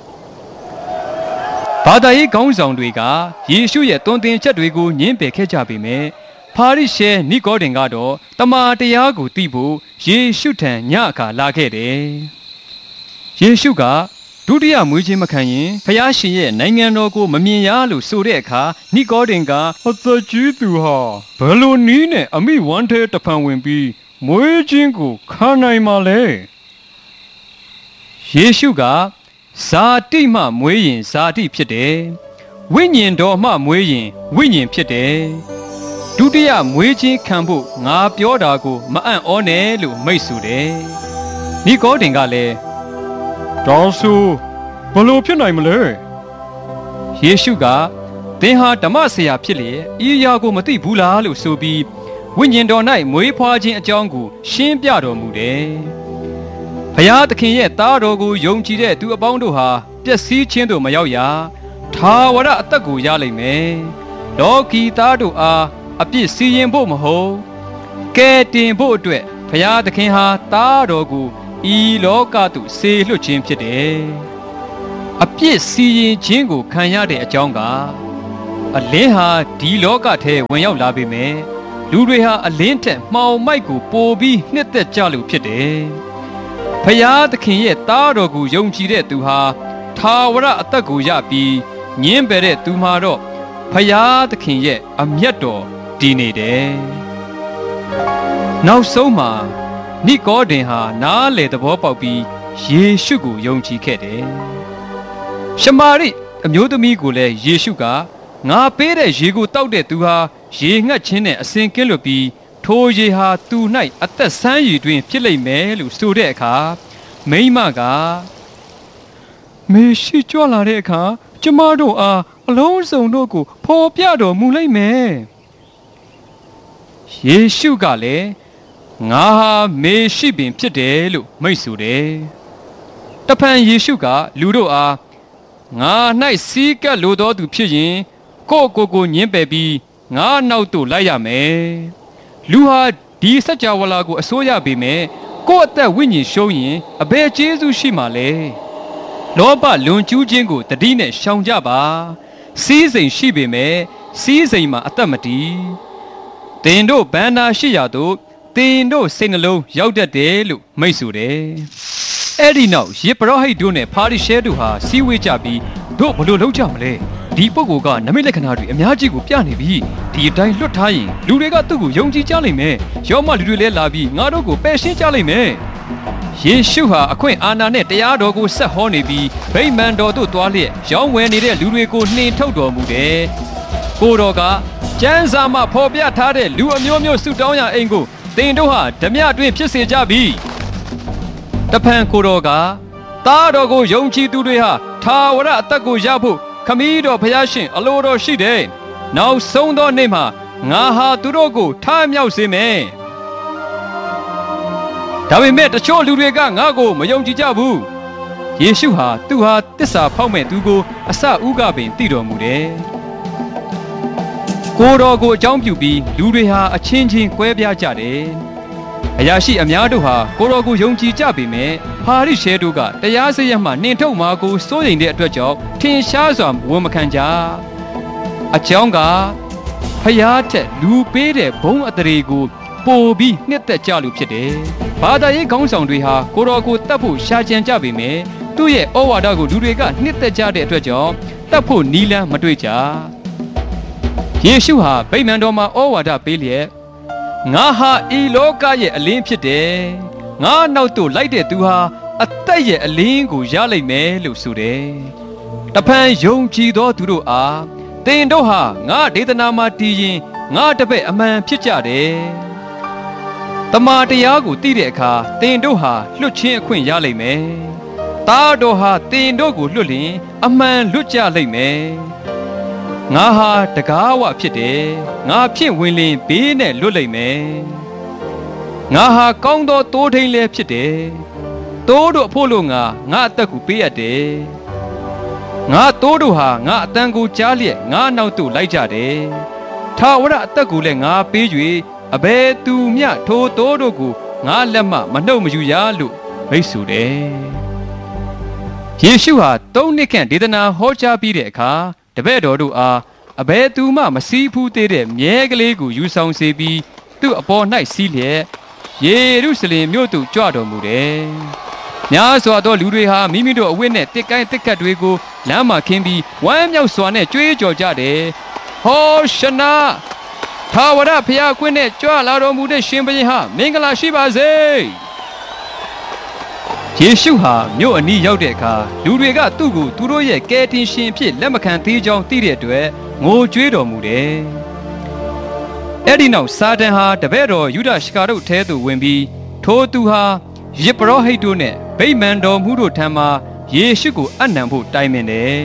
Speaker 1: ဘာသာရေးခေါင်းဆောင်တွေကယေရှုရဲ့သွန်သင်ချက်တွေကိုညင်းပယ်ခဲ့ကြပေမဲ့ဖာရိရှဲနိကောဒင်ကတော့တမန်တရားကိုသိဖို့ယေရှုထံညအခါလာခဲ့တယ်ယေရှုကဒုတိယမွေးခြင်းမခံရင်ဖျားရှင်ရဲ့နိုင်ငံတော်ကိုမမြင်ရလို့ဆိုတဲ့အခါနိကောဒင်ကအသက်ကြီးသူဟာဘယ်လိုနည်းနဲ့အမိဝမ်းထဲတဖန်ဝင်ပြီးမွေးခြင်းကိုခံနိုင်မှာလဲယေရှုကဇာတိမှမွေးရင်ဇာတိဖြစ်တယ်ဝိညာဉ်တော်မှမွေးရင်ဝိညာဉ်ဖြစ်တယ်ဒုတိယမွေးခြင်းခံဖို့ငါပြောတာကိုမအံ့ဩနဲ့လို့မိန့်ဆိုတယ်နိကောဒင်ကလည်းတောင်းဆိုဘလို့ဖြစ်နိုင်မလဲယေရှုကသင်ဟာဓမ္မဆရာဖြစ်လေဤအရာကိုမသိဘူးလားလို့ဆိုပြီးဝိညာဉ်တော်၌မွေးဖွားခြင်းအကြောင်းကိုရှင်းပြတော်မူတယ်ဘုရားသခင်ရဲ့သားတော်ကိုယုံကြည်တဲ့သူအပေါင်းတို့ဟာပျက်စီးခြင်းတို့မရောက်ရထာဝရအသက်ကိုရလိမ့်မယ်လောကီသားတို့အားအပြစ်စီရင်ဖို့မဟုတ်ကဲတင်ဖို့အတွက်ဘုရားသခင်ဟာသားတော်ကိုဤလောကသို့ဆေလွတ်ခြင်းဖြစ်တယ်အပြစ်စီရင်ခြင်းကိုခံရတဲ့အကြောင်းကအလင်းဟာဒီလောကထဲဝင်ရောက်လာပေမဲ့လူတွေဟာအလင်းထက်မှောင်မိုက်ကိုပိုပြီးနှစ်သက်ကြလို့ဖြစ်တယ်။ဖယားသခင်ရဲ့သားတော်ကိုယုံကြည်တဲ့သူဟာထာဝရအသက်ကိုရပြီးညင်းပယ်တဲ့သူမှာတော့ဖယားသခင်ရဲ့အမျက်တော်တည်နေတယ်။နောက်ဆုံးမှာနိကောဒင်ဟာနားလေသဘောပေါက်ပြီးယေရှုကိုယုံကြည်ခဲ့တယ်။ရှမာရိအမျိုးသမီးကိုလည်းယေရှုကငါပေးတဲ့ရေကိုတောက်တဲ့သူဟာရေငတ်ခြင်းနဲ့အစဉ်ကင်းလွတ်ပြီးထိုရေဟာသူ၌အသက်ဆန်းရည်တွင်ဖြစ်လိမ့်မယ်လို့ဆိုတဲ့အခါမိန်းမကမေရှိကြွလာတဲ့အခါကျမတို့အားအလုံးစုံတို့ကိုဖော်ပြတော်မူလိမ့်မယ်။ယေရှုကလည်းငါဟာမေရှိပင်ဖြစ်တယ်လို့မိန့်ဆိုတယ်။တဖန်ယေရှုကလူတို့အားငါ၌စီးကပ်လိုသောသူဖြစ်ရင်ကိုညင်းပယ်ပြီးငါနောက်သို့လိုက်ရမယ်။လူဟာဒီစัจ java လာကိုအစိုးရပေမဲ့ကိုယ့်အသက်ဝိညာဉ်ရှုံးရင်အဘယ်ကျေးဇူးရှိမှာလဲ။လောဘလွန်ကျူးခြင်းကိုတတိနဲ့ရှောင်ကြပါ။စီးစိမ်ရှိပေမဲ့စီးစိမ်မှာအသက်မတည်။တင်တို့ဘန္နာရှိရာသို့တင်တို့စိတ်နှလုံးရောက်တတ်တယ်လို့မိန့်ဆိုတယ်။အဲ့ဒီနောက်ယေဘရဟိတ်တို့နဲ့ဖာရိရှဲတို့ဟာစီးဝေးကြပြီးတို့ဘလို့လုပ်ကြမလဲ။ဒီပုဂ္ဂိုလ်ကနမိတ်လက္ခဏာတွေအများကြီးကိုပြနေပြီးဒီအတိုင်းလွတ်ထားရင်လူတွေကသူ့ကိုယုံကြည်ကြလိမ့်မယ်။ရောမလူတွေလည်းလာပြီးငါတို့ကိုပယ်ရှင်းကြလိမ့်မယ်။ယေရှုဟာအခွင့်အာဏာနဲ့တရားတော်ကိုဆက်ဟောနေပြီးဗိမာန်တော်သို့သွားလျက်ရောင်းဝယ်နေတဲ့လူတွေကိုနှင်ထုတ်တော်မူတယ်။ကိုတော်ကကျမ်းစာမှာဖော်ပြထားတဲ့လူအမျိုးမျိုးဆုတောင်းရအိမ်ကိုသင်တို့ဟာဓမြတွင်ဖြစ်စေကြပြီ။တဖန်ကိုတော်ကသားတော်ကိုယုံကြည်သူတွေဟာထာဝရအသက်ကိုရဖို့ခမည်းတော်ဖျားရှင်အလိုတော်ရှိတယ်။နောက်ဆုံးသောနေ့မှာငါဟာသူတို့ကိုထမြောက်စေမယ်။ဒါပေမဲ့တချို့လူတွေကငါ့ကိုမယုံကြည်ကြဘူး။ယေရှုဟာသူဟာတစ္ဆာဖောက်မဲ့သူကိုအစဥကပင်သိတော်မူတယ်။ကိုတော်ကိုအကြောင်းပြုပြီးလူတွေဟာအချင်းချင်းကွဲပြားကြတယ်။အရာရှိအများတို့ဟာကိုတော်ကိုယုံကြည်ကြပေမဲ့ဖာရိရှဲတို့ကတရားစရက်မှနှင်ထုတ်မှာကိုစိုးရိမ်တဲ့အတွက်ကြောင့်ထင်ရှားစွာဝန်မခံကြအကြောင်းကဖယားထက်လူပေးတဲ့ဘုံအတရေကိုပိုပြီးနှစ်သက်ကြလို့ဖြစ်တယ်။ဘာသာရေးခေါင်းဆောင်တွေဟာကိုတော်ကိုတတ်ဖို့ရှာကြံကြပေမဲ့သူ့ရဲ့ဩဝါဒကိုလူတွေကနှစ်သက်ကြတဲ့အတွက်ကြောင့်တတ်ဖို့နီးလန်းမတွေ့ကြ။ယေရှုဟာဗိမာန်တော်မှာဩဝါဒပေးလျက်ငါဟာဤလောကရဲ့အလင်းဖြစ်တယ်။ငါနောက်သို့လိုက်တဲ့သူဟာအသက်ရဲ့အလင်းကိုရလိမ့်မယ်လို့ဆိုတယ်။တဖန်ယုံကြည်သောသူတို့အားသင်တို့ဟာငါဒေသနာမှာတည်ရင်ငါတပည့်အမှန်ဖြစ်ကြတယ်။တမန်တရားကိုသိတဲ့အခါသင်တို့ဟာလွတ်ချင်းအခွင့်ရလိမ့်မယ်။သားတော်ဟာသင်တို့ကိုလွတ်လျင်အမှန်လွတ်ကြလိမ့်မယ်။ငါဟာတကားဝဖြစ်တယ်။ငါဖြင့်ဝင်လင်ဘေးနဲ့လွတ်လိမ့်မယ်။ငါဟာကောင်းသောတိုးထိန်လည်းဖြစ်တယ်။တိုးတို့အဖို့လို့ငါအသက်ကိုပေးရတယ်။ငါတိုးတို့ဟာငါအတန်ကိုကြားလျက်ငါနောက်သို့လိုက်ကြတယ်။ထာဝရအသက်ကိုလည်းငါပေး၍အဘယ်သူမျှထိုတိုးတို့ကိုငါလက်မှမနှုတ်မယူရလို့မိတ်ဆိုတယ်။ယေရှုဟာ3 နှစ်ခန့်ဒေသနာဟောကြားပြီးတဲ့အခါတပည့်တော်တို့အားအဘယ်သူမှမစည်းဖူးသေးတဲ့မြဲကလေးကိုယူဆောင်စေပြီးသူ့အပေါ်၌စီးလျက်ယေရုရှလင်မြို့သို့ကြွတော်မူတယ်။များစွာသောလူတွေဟာမိမိတို့အဝတ်နဲ့တစ်ကိုင်းတစ်ကတ်တွေကိုလမ်းမှာခင်းပြီးဝမ်းမြောက်စွာနဲ့ကြွေးကြော်ကြတယ်။ဟောရှနာထာဝရဘုရားခွင့်နဲ့ကြွလာတော်မူတဲ့ရှင်ဘုရင်ဟာမင်္ဂလာရှိပါစေ။ယေရှုဟာမြို့အနီးရောက်တဲ့အခါလူတွေကသူ့ကိုသူတို့ရဲ့ကယ်တင်ရှင်ဖြစ်လက်မခံသေးကြောင်းသိတဲ့အတွက်ငိုကြွေးတော်မူတယ်။အဲ့ဒီနောက်စာတန်ဟာတပည့်တော်ယူဒရှကာတို့ထဲသို့ဝင်ပြီးထိုသူဟာယေဘရဟိတ်တို့နဲ့ဗိမာန်တော်မှူးတို့ထံမှာယေရှုကိုအနံဖို့တိုင်ပင်တယ်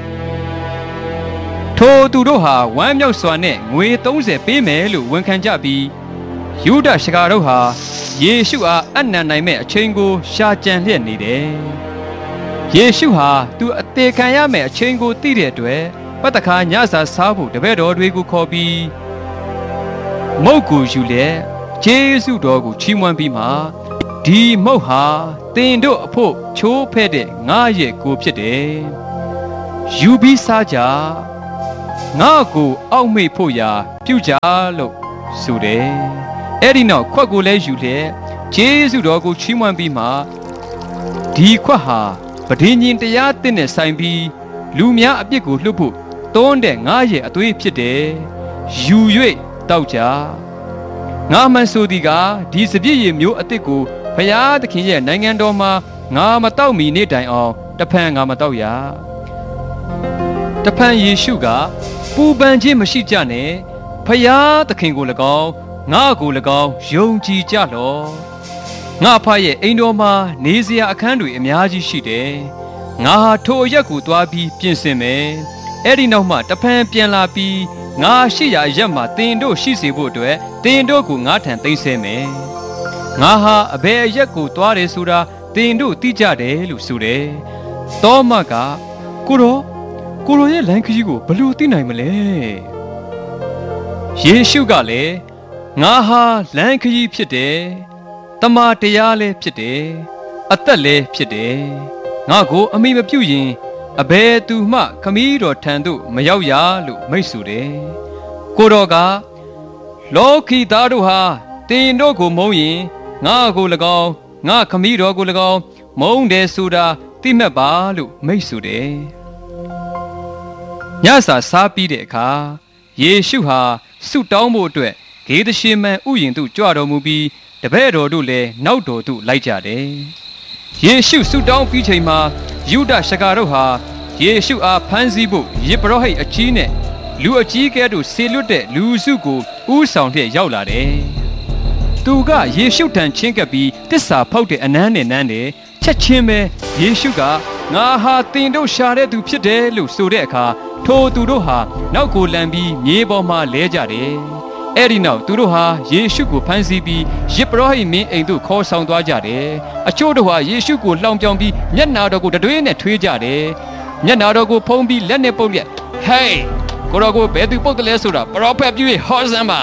Speaker 1: ။ထိုသူတို့ဟာဝမ်းမြောက်စွာနဲ့ငွေ30ပေးမယ်လို့ဝန်ခံကြပြီးယူဒရှကာတို့ဟာယေရှုအားအနံနိုင်မဲ့အချိန်ကိုရှာကြံလျက်နေတယ်။ယေရှုဟာသူအသေးခံရမယ့်အချိန်ကိုသိတဲ့အတွက်ပတ်တခါညစာစားဖို့တပည့်တော်တွေကိုခေါ်ပြီးမုတ်ကိုယူလက်ယေရှုတော်ကိုချီးမွမ်းပြီးမှဒီမုတ်ဟာသင်တို့အဖို့ချိုးဖဲ့တဲ့ငါရဲ့ကိုဖြစ်တယ်။ယူပြီးစားကြငါ့ကိုအောက်မေ့ဖို့ရာပြုကြလို့ဆိုတယ်အဲ့ဒီနောက်ခွက်ကိုလည်းယူလျက်ကျေးဇူးတော်ကိုချီးမွမ်းပြီးမှဒီခွက်ဟာပဋိညာဉ်တရားသစ်နဲ့ဆိုင်ပြီးလူများအပြစ်ကိုလွတ်ဖို့တွန်းတဲ့ငါရဲ့အသွေးဖြစ်တယ်ယူ၍တောက်ကြငါမှန်ဆိုသည်ကဒီစပြည့်ရည်မျိုးအသစ်ကိုဘုရားသခင်ရဲ့နိုင်ငံတော်မှာငါမတောက်မီနေ့တိုင်အောင်တဖန်ငါမတောက်ရတဖန်ယေရှုကပူပန်ခြင်းမရှိကြနဲ့ဘုရားသခင်ကို၎င်းငါကို၎င်းယုံကြည်ကြလော့ငါဖရဲ့အိမ်တော်မှာနေစရာအခန်းတွေအများကြီးရှိတယ်ငါဟာထိုအရက်ကိုသွားပြီးပြင်ဆင်မယ်အဲ့ဒီနောက်မှတဖန်ပြန်လာပြီးငါရှိရာရက်မှာတင်တို့ရှိစေဖို့အတွက်တင်တို့ကိုငါထံသိမ်းဆဲမယ်ငါဟာအဘယ်အရက်ကိုသွားတယ်ဆိုတာတင်တို့သိကြတယ်လို့ဆိုတယ်တောမကကိုရောရဲ့လမ်းခရီးကိုဘယ်လိုသိနိုင်မလဲယေရှုကလည်းငါဟာလမ်းခရီးဖြစ်တယ်တမန်တရားလည်းဖြစ်တယ်အသက်လည်းဖြစ်တယ်ငါကိုအမိမပြုတ်ရင်အဘယ်သူမှခမည်းတော်ထံသို့မရောက်ရလို့မိတ်ဆိုတယ်ကိုတော်ကလောကီသားတို့ဟာတင်တို့ကိုမုန်းရင်ငါကို၎င်းငါခမည်းတော်ကို၎င်းမုန်းတယ်ဆိုတာသိမှတ်ပါလို့မိတ်ဆိုတယ်ညစာစားပြီးတဲ့အခါယေရှုဟာဆုတောင်းဖို့အတွက်ဂေသရှေမန်ဥယျာဉ်သို့ကြွတော်မူပြီးတပည့်တော်တို့လည်းနောက်တော်သို့လိုက်ကြတယ်ယေရှုဆုတောင်းပြီးချိန်မှာယုဒရှကာတို့ဟာယေရှုအားဖမ်းဆီးဖို့ယေဘရဟိတ်အကြီးနဲ့လူအကြီးကဲတို့ဆေလွတ်တဲ့လူစုကိုဥဆောင်တဲ့ရောက်လာတယ်သူကယေရှုထံချင်းကပ်ပြီးတစ္ဆာဖောက်တဲ့အနမ်းနဲ့နမ်းတယ်ချက်ချင်းပဲယေရှုကငါဟာတင်တို့ရှာတဲ့သူဖြစ်တယ်လို့ဆိုတဲ့အခါထိုသူတို့ဟာနောက်ကိုလန်ပြီးမြေပေါ်မှာလဲကြတယ်အဲ့ဒီနောက်သူတို့ဟာယေရှုကိုဖမ်းဆီးပြီးယေဘရဟိမင်းအိမ်သို့ခေါ်ဆောင်သွားကြတယ်အချို့တို့ဟာယေရှုကိုလှောင်ပြောင်ပြီးမျက်နာတော်ကိုတတွေးနဲ့ထွေးကြတယ်မျက်နာတော်ကိုဖုံးပြီးလက်နဲ့ပုတ်ရက်ဟေးကိုရောကိုဘယ်သူပုတ်တယ်လဲဆိုတာပရောဖက်ပြု၍ဟောစမ်းပါ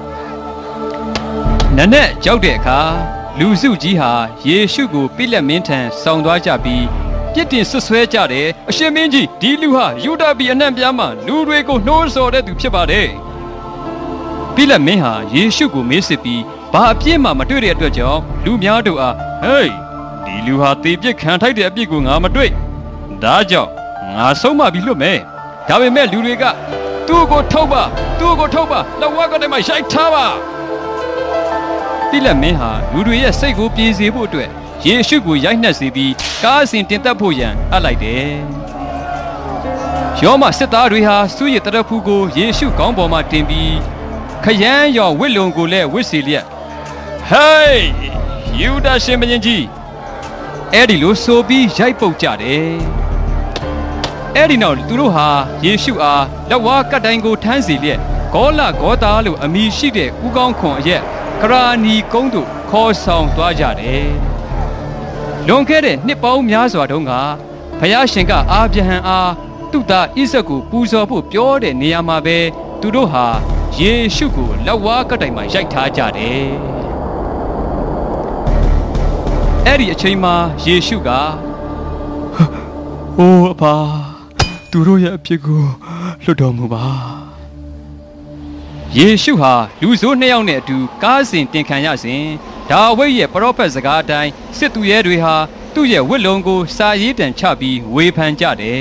Speaker 1: နနက်ရောက်တဲ့အခါလူစုကြီးဟာယေရှုကိုပိလက်မင်းထံဆောင်သွားကြပြီးပြစ်တင်ဆွဆွဲကြတယ်အရှင်မင်းကြီးဒီလူဟာယူဒပြည်အနှံ့ပြားမှလူတွေကိုနှိုးဆော်တဲ့သူဖြစ်ပါတယ်ပိလက်မင်းဟာယေရှုကိုမေးစစ်ပြီးဘာအပြစ်မှမတွေ့တဲ့အတွက်ကြောင့်လူများတို့အားဟေးဒီလူဟာသေပြစ်ခံထိုက်တဲ့အပြစ်ကိုငါမတွေ့ဒါကြောင့်ငါဆုံးမပြီးလွတ်မယ်ဒါပေမဲ့လူတွေကသူ့ကိုထုတ်ပါလက်ဝါးကတည်းကရိုက်ထားပါပိလက်မင်းဟာလူတွေရဲ့စိတ်ကိုပြေစေဖို့အတွက်ယေရှုကိုရိုက်နှက်စေပြီးကားအစဉ်တင်သက်ဖို့ရန်အပ်လိုက်တယ်ယောမစစ်သားတွေဟာစူးရည်တရဖူးကိုယေရှုခေါင်းပေါ်မှာတင်ပြီးခရမ်းရော်ဝစ်လုံကိုလည်းဝစ်စီလျက်ဟေးယူဒရှင်မင်းကြီးအဲ့ဒီလိုဆိုပြီးရိုက်ပုတ်ကြတယ်အဲ့ဒီနောက်သူတို့ဟာယေရှုအားလက်ဝါးကတ်တိုင်းကိုထမ်းစီလျက်ဂေါလဂေါတာလို့အမည်ရှိတဲ့ဥကောင်းခွန်အရက်ကရာနီကုန်းတို့ခေါ်ဆောင်သွားကြတယ်လွန်ခဲ့တဲ့နှစ်ပေါင်းများစွာတုန်းကဘုရားရှင်ကအာဗြဟံအားသူ့သားဣဇက်ကိုပူဇော်ဖို့ပြောတဲ့နေရာမှာပဲသူတို့ဟာယေရှုကိုလက်ဝါးကတ်တိုင်မှာရိုက်ထားကြတယ်အဲ့ဒီအချိန်မှာယေရှုကအိုးအဖာသူတို့ရဲ့အဖြစ်ကိုလွတ်တော်မူပါယေရှုဟာလူဆိုးနှစ်ယောက်နဲ့အတူကားစဉ်တင်ခံရစဉ်ဒါဝိဒ်ရဲ့ပရောဖက်စကားအတိုင်းစစ်သူရဲတွေဟာသူ့ရဲ့ဝတ်လုံကိုစာရေးတံချပြီးဝေဖန်ကြတယ်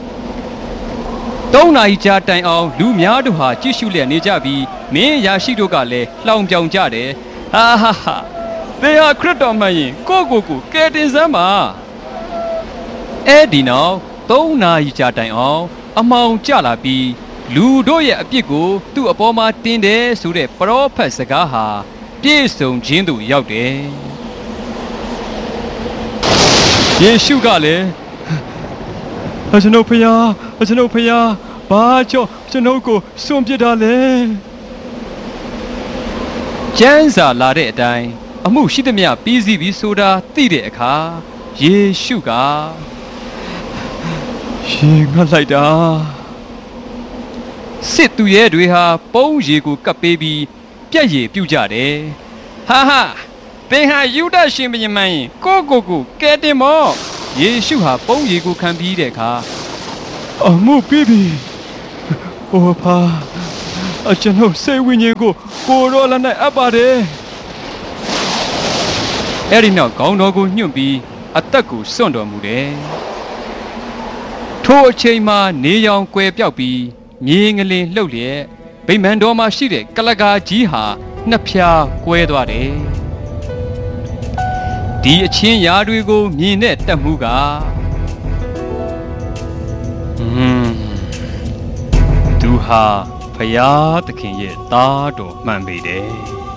Speaker 1: 3 နာရီကြာတိုင်အောင်လူများတို့ဟာကြည့်ရှုလျက်နေကြပြီးမင်းရာရှိတို့ကလည်းလှောင်ပြောင်ကြတယ်ဟာသေဟာခရစ်တော်မှန်ရင်ကိုကယ်တင်စမ်းပါအဲ့ဒီနောက်3 နာရီကြာတိုင်အောင်အမှောင်ကျလာပြီးလူတို့ရဲ့အပြစ်ကိုသူ့အပေါ်မှာတင်တယ်ဆိုတဲ့ပရောဖက်စကားဟာပြည့်စုံခြင်းသို့ရောက်တယ်ယေရှုကလည်းကျွန်ုပ်ဖျားဘာကြောင့်ကျွန်ုပ်ကိုစွန့်ပစ်တာလဲကျမ်းစာလာတဲ့အတိုင်းအမှုရှိသမျှပြီးစီးပြီးဆိုတာသိတဲ့အခါယေရှုကရှင်ငတ်လိုက်တာစစ်သူရဲတွေဟာပုံးရီကိုကပ်ပေးပြီးပြက်ရည်ပြုတ်ကြတယ်ဟာသင်ဟာယူဒရှင်ဘုရင်မင်းကိုကဲတင်မောယေရှုဟာပုံးရီကိုခံပြီးတဲ့အခါအမှုပြီးပြီโอ้พาကျွန်ုပ်စိတ်ဝိညာဉ်ကိုတော်လည်းနဲ့အပ်ပါတယ်အဲ့ဒီနောက်ခေါင်းတော်ကိုညှွန့်ပြီးအသက်ကိုစွန့်တော်မူတယ်ထိုအချိန်မှာနေရောင်ကွယ်ပြောက်ပြီးမြေငလင်လှုပ်လျက်ဗိမာန်တော်မှာရှိတဲ့ကလကာကြီးဟာနှစ်ဖြာကွဲသွားတယ်ဒီအချင်းရာတွေကိုမြင်တဲ့တက်မှုကသူဟာဖယားသခင်ရဲ့သားတော်မှန်ပေတယ်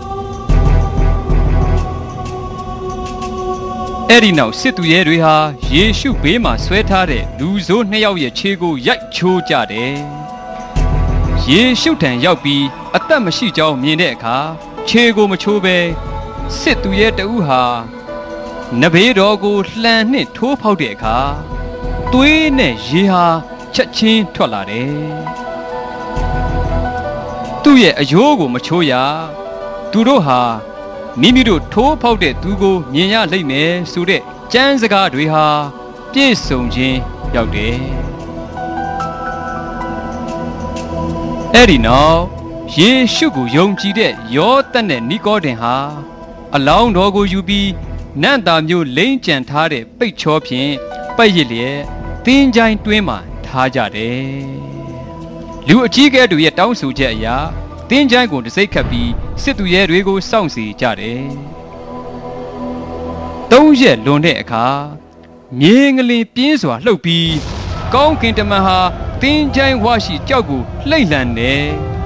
Speaker 1: အဲ့ဒီနောက်စစ်သူရဲတွေဟာယေရှုဘေးမှာဆွဲထားတဲ့လူဆိုးနှစ်ယောက်ရဲ့ခြေကိုရိုက်ချိုးကြတယ်ယေရှုထံရောက်ပြီးအသက်မရှိကြောင်းမြင်တဲ့အခါခြေကိုမချိုးပဲစစ်သူရဲတဦးဟာနဘေးတော်ကိုလှန်နှင့်ထိုးဖောက်တဲ့အခါသွေးနဲ့ရေဟာချက်ချင်းထွက်လာတယ်သူ့ရဲ့အယိုးကိုမချိုးရသူတို့ဟာမိမိတို့ထိုးဖောက်တဲ့သူကိုမြင်ရလိမ့်မယ်ဆိုတဲ့ကျမ်းစကားတွေဟာပြည့်စုံခြင်းရောက်တယ်အဲ့ဒီနောက်ယေရှုကိုယုံကြည်တဲ့ယောသတ်နဲ့နီကောဒင်ဟာအလောင်းတော်ကိုယူပြီးနန့်တာမျိုးလိမ့်ကြံထားတဲ့ပိတ်ချောဖြင့်ပတ်ရစ်လျက်တင်းချိုင်းတွင်းမှာထားကြတယ်လူအကြီးကဲတို့ရဲ့တောင်းဆိုချက်အရာတင်းချိုင်းကိုတစိမ့်ခတ်ပြီးစစ်သူရဲတွေကိုစောင့်စီကြတယ်3 ရက်လွန်တဲ့အခါမြေငလင်ပြင်းစွာလှုပ်ပြီးကောင်းကင်တမန်ဟာတင်းချိုင်းဝါရှိကြောက်ကိုလှိမ့်လန်တယ်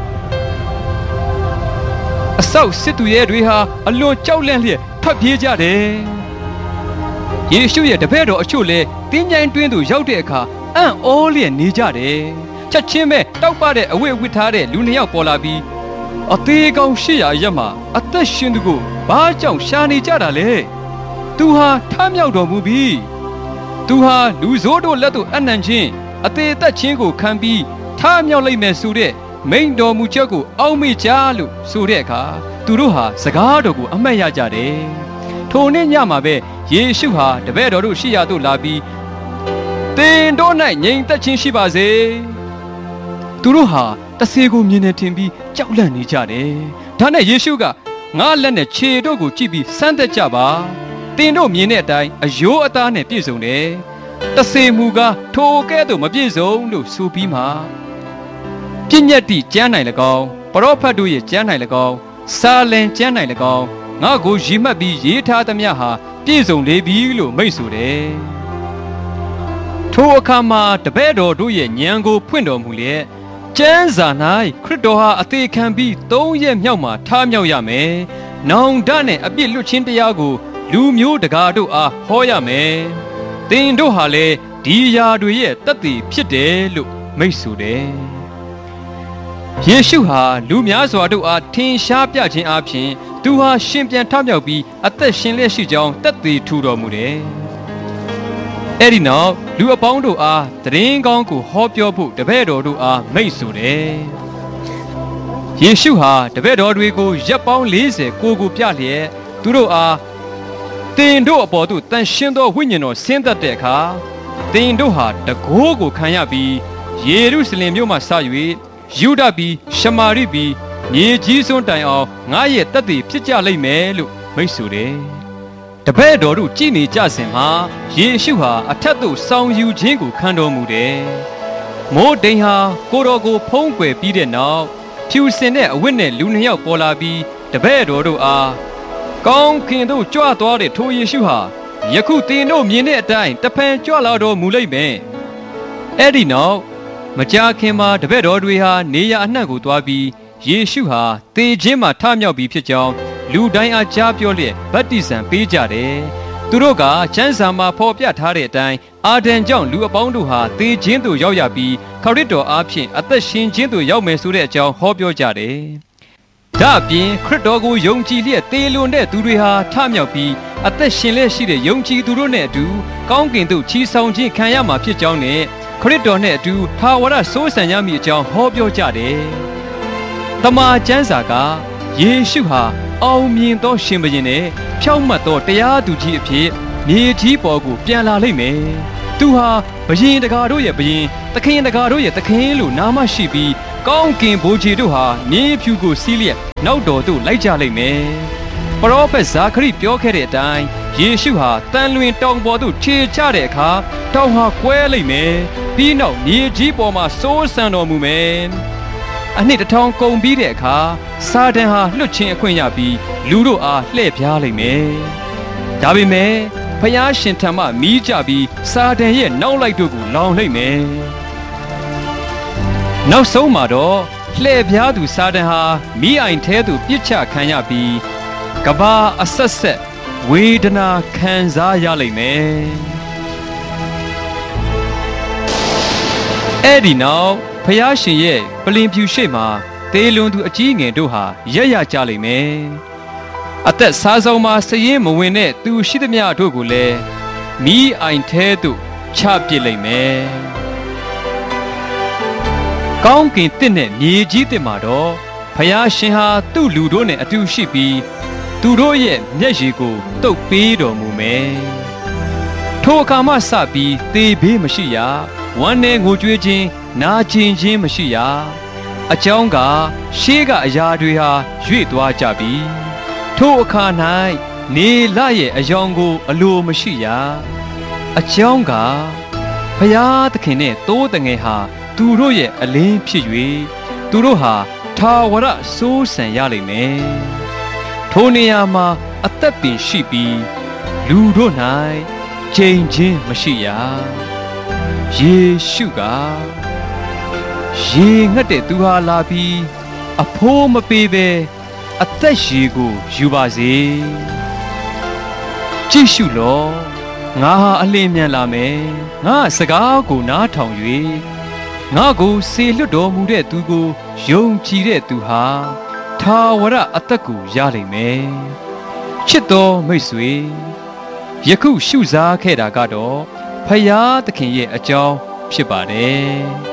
Speaker 1: အဆောက်စစ်သူရဲတွေဟာအလွန်ကြောက်လန့်လျက်ထွက်ပြေးကြတယ်ယေရှုရဲ့တပည့်တော်အချို့လည်းတင်းချိုင်းတွင်းသို့ရောက်တဲ့အခါအံ့ဩလျက်နေကြတယ်ချက်ချင်းပဲတောက်ပတဲ့အဝတ်ဝတ်ထားတဲ့လူ2ယောက်ပေါ်လာပြီးအသေးကောင်း800ရက်မှာအသက်ရှင်သူကိုဘာကြောင့်ရှာနေကြတာလဲသူဟာထမြောက်တော်မူပြီသူဟာလူဆိုးတို့လက်သို့အနှံခြင်းအသေးသက်ခြင်းကိုခံပြီးထမြောက်လိမ့်မယ်ဆိုတဲ့မိန့်တော်မူချက်ကိုအောက်မေ့ကြလို့ဆိုတဲ့အခါသူတို့ဟာစကားတော်ကိုအမှတ်ရကြတယ်ထိုနေ့ညမှာပဲယေရှုဟာတပည့်တော်တို့ရှိရာသို့လာပြီးသင်တို့၌ငြိမ်သက်ခြင်းရှိပါစေသူတို့ဟာတဆေကိုမြင်နေထင်ပြီးကြောက်လန့်နေကြတယ်ဒါနဲ့ယေရှုကငါလက်နဲ့ခြေတို့ကိုကြည့်ပြီးဆန်းသက်ကြပါသင်တို့မြင်တဲ့အတိုင်းအယိုးအသားနဲ့ပြည့်စုံတယ်တဆေမူကထိုကဲ့သို့မပြည့်စုံလို့ဆိုပြီးမှပြည့်ညတ်တိကျမ်း၌၎င်းပရောဖက်တို့ရဲ့ကျမ်း၌၎င်းစာလင်ကျမ်း၌၎င်းငါ့ကိုရည်မှတ်ပြီးရေးထားသမျှဟာပြည့်စုံလေပြီလို့မိန့်ဆိုတယ်ထိုအခါမှာတပည့်တော်တို့ရဲ့ဉာဏ်ကိုဖွင့်တော်မူလျက်ကျမ်းစာ၌ခရစ်တော်ဟာအသေးခံပြီး3 ရက်မြောက်မှာထမြောက်ရမယ်။နောင်တနဲ့အပြစ်လွတ်ခြင်းတရားကိုလူမျိုးတကာတို့အားဟောရမယ်။သင်တို့ဟာလည်းဒီຢာတွေရဲ့တသက်ဖြစ်တယ်လို့မိန့်ဆိုတယ်။ယေရှုဟာလူများစွာတို့အားထင်ရှားပြခြင်းအပြင်သူဟာရှင်ပြန်ထမြောက်ပြီးအသက်ရှင်လျက်ရှိကြောင်းတသက်ထူတော်မူတယ်။အဲ့ဒီနောက်လူအပေါင်းတို့အားသတင်းကောင်းကိုဟောပြောဖို့တပည့်တော်တို့အားမိန့်ဆိုတယ်။ယေရှုဟာတပည့်တော်တွေကိုရက်ပေါင်း40ကိုပြလျက်သူတို့အားသင်တို့အပေါ်သို့တန်ရှင်းသောဝိညာဉ်တော်ဆင်းသက်တဲ့အခါသင်တို့ဟာတကိုးကိုခံရပြီးယေရုရှလင်မြို့မှစ၍ယူဒပြည်ရှမာရိပြည်မြေကြီးစွန်းတိုင်အောင်ငါရဲ့တသက်ဖြစ်ကြလိမ့်မယ်လို့မိန့်ဆိုတယ်။တပည့်တော်တို့ကြည်နေကြစဉ်မှာယေရှုဟာအထက်သို့ဆောင်ယူခြင်းကိုခံတော်မူတယ်။မိုးတိမ်ဟာကိုတော်ကိုဖုံးကွယ်ပြီးတဲ့နောက်ဖြူစင်တဲ့အဝတ်နဲ့လူ2ယောက်ပေါ်လာပြီးတပည့်တော်တို့အားကောင်းကင်သို့ကြွသွားတဲ့ထိုယေရှုဟာယခုသင်တို့မြင်တဲ့အတိုင်းတဖန်ကြွလာတော်မူလိမ့်မယ်။အဲ့ဒီနောက်မကြာခင်မှာတပည့်တော်တွေဟာနေရအနှံ့ကိုသွားပြီးယေရှုဟာသေခြင်းမှာထမြောက်ပြီးဖြစ်ကြောင်းလူတိုင်းအားကြားပြောလျက်ဗတ္တိဇံပေးကြတယ်။သူတို့ကကျမ်းစာမှာဖော်ပြထားတဲ့အတိုင်းအာဒံကြောင့်လူအပေါင်းတို့ဟာသေခြင်းသို့ရောက်ရပြီးခရစ်တော်အားဖြင့်အသက်ရှင်ခြင်းသို့ရောက်မယ်ဆိုတဲ့အကြောင်းဟောပြောကြတယ်။ဒါအပြင်ခရစ်တော်ကိုယုံကြည်လျက်သေလွန်တဲ့သူတွေဟာထမြောက်ပြီးအသက်ရှင်လျက်ရှိတဲ့ယုံကြည်သူတို့နဲ့အတူကောင်းကင်သို့ချီဆောင်ခြင်းခံရမှာဖြစ်ကြောင်းနဲ့ခရစ်တော်နဲ့အတူထာဝရစိုးစံရမည်အကြောင်းဟောပြောကြတယ်။တမန်ကျမ်းစာကယေရှုဟာအောင်မြင်သောရှင်ဘုရင်နဲ့ဖြောင့်မတ်သောတရားသူကြီးအဖြစ်မြေကြီးပေါ်ကိုပြန်လာလိမ့်မယ်သူဟာဘယင်တကာတို့ရဲ့ဘယင်သခင်တကာတို့ရဲ့သခင်လို့နာမရှိပြီးကောင်းကင်ဘိုးကြီးတို့ဟာမြေဖြူကိုစီးလျက်နောက်တော်သို့လိုက်ကြလိမ့်မယ်ပရောဖက်ဇာခရိပြောခဲ့တဲ့အတိုင်းယေရှုဟာတန်လွင်တောင်ပေါ်သို့ခြေချတဲ့အခါတောင်ဟာကွဲလိမ့်မယ်ပြီးနောက်မြေကြီးပေါ်မှာစိုးစံတော်မူမယ်အနှစ်1000ကုန်ပြီးတဲ့အခါစာတန်ဟာလွတ်ချင်းအခွင့်ရပြီးလူတို့အားလှည့်ပြားလိမ့်မယ်ဒါပေမဲ့ဖျားရှင်ထံမှမီးကြပြီးစာတန်ရဲ့နောက်လိုက်တို့ကိုလောင်လိမ့်မယ်နောက်ဆုံးမှာတော့လှည့်ပြားသူစာတန်ဟာမိအိုင်ထဲသို့ပြစ်ချခံရပြီးကဘာအဆက်ဆက်ဝေဒနာခံစားရလိမ့်မယ်အဲ့ဒီနောက်ဖျားရှင်ရဲ့ပလင်ဖြူရှိမှသေလွန်သူအကြီးငယ်တို့ဟာရက်ရကြလိမ့်မယ်အသက်စားဆုံးမှာစည်ရင်မဝင်တဲ့သူရှိသမျှတို့ကိုလည်းမိအိုင်ထဲသို့ချပစ်လိမ့်မယ်ကောင်းကင်တစ်နဲ့မြေကြီးတစ်မှာတော့ဖျားရှင်ဟာသူ့လူတို့နဲ့အတူရှိပြီးသူတို့ရဲ့မျက်ရည်ကိုတုပ်ပေးတော်မူမယ်ထိုအခါမှစပြီးသေဘေးမရှိရဝမ်းနဲ့ငိုကြွေးခြင်းနာကျင်ခြင်းမရှိရအကြောင်းကရှေးကအရာတွေဟာရွေ့သွားကြပြီထိုအခါ၌နေလရဲ့အယောင်ကိုအလိုမရှိရအကြောင်းကဖယားသခင်နဲ့တိုးတငယ်ဟာသူတို့ရဲ့အလင်းဖြစ်၍သူတို့ဟာထာဝရစိုးစံရလိမ့်မယ်ထိုနေရာမှာအသက်ပင်ရှိပြီးလူတို့၌ချိန်ချင်းမရှိရယေရှုကရေငတ်တဲ့သူဟာလာပြီးအဖိုးမပေးပဲအသက်ရှည်ကိုယူပါစေကြည့်ရှုလောငါဟာအလင်းမြန်လာမယ်ငါစကားကိုနားထောင်၍ငါကိုစေလွတ်တော်မူတဲ့သူကိုယုံကြည်တဲ့သူဟာထာဝရအသက်ကိုရလိမ့်မယ်ချစ်တော်မိတ်ဆွေယခုရှုစားခဲ့တာကတော့ဖယားသခင်ရဲ့အကြောင်းဖြစ်ပါတယ်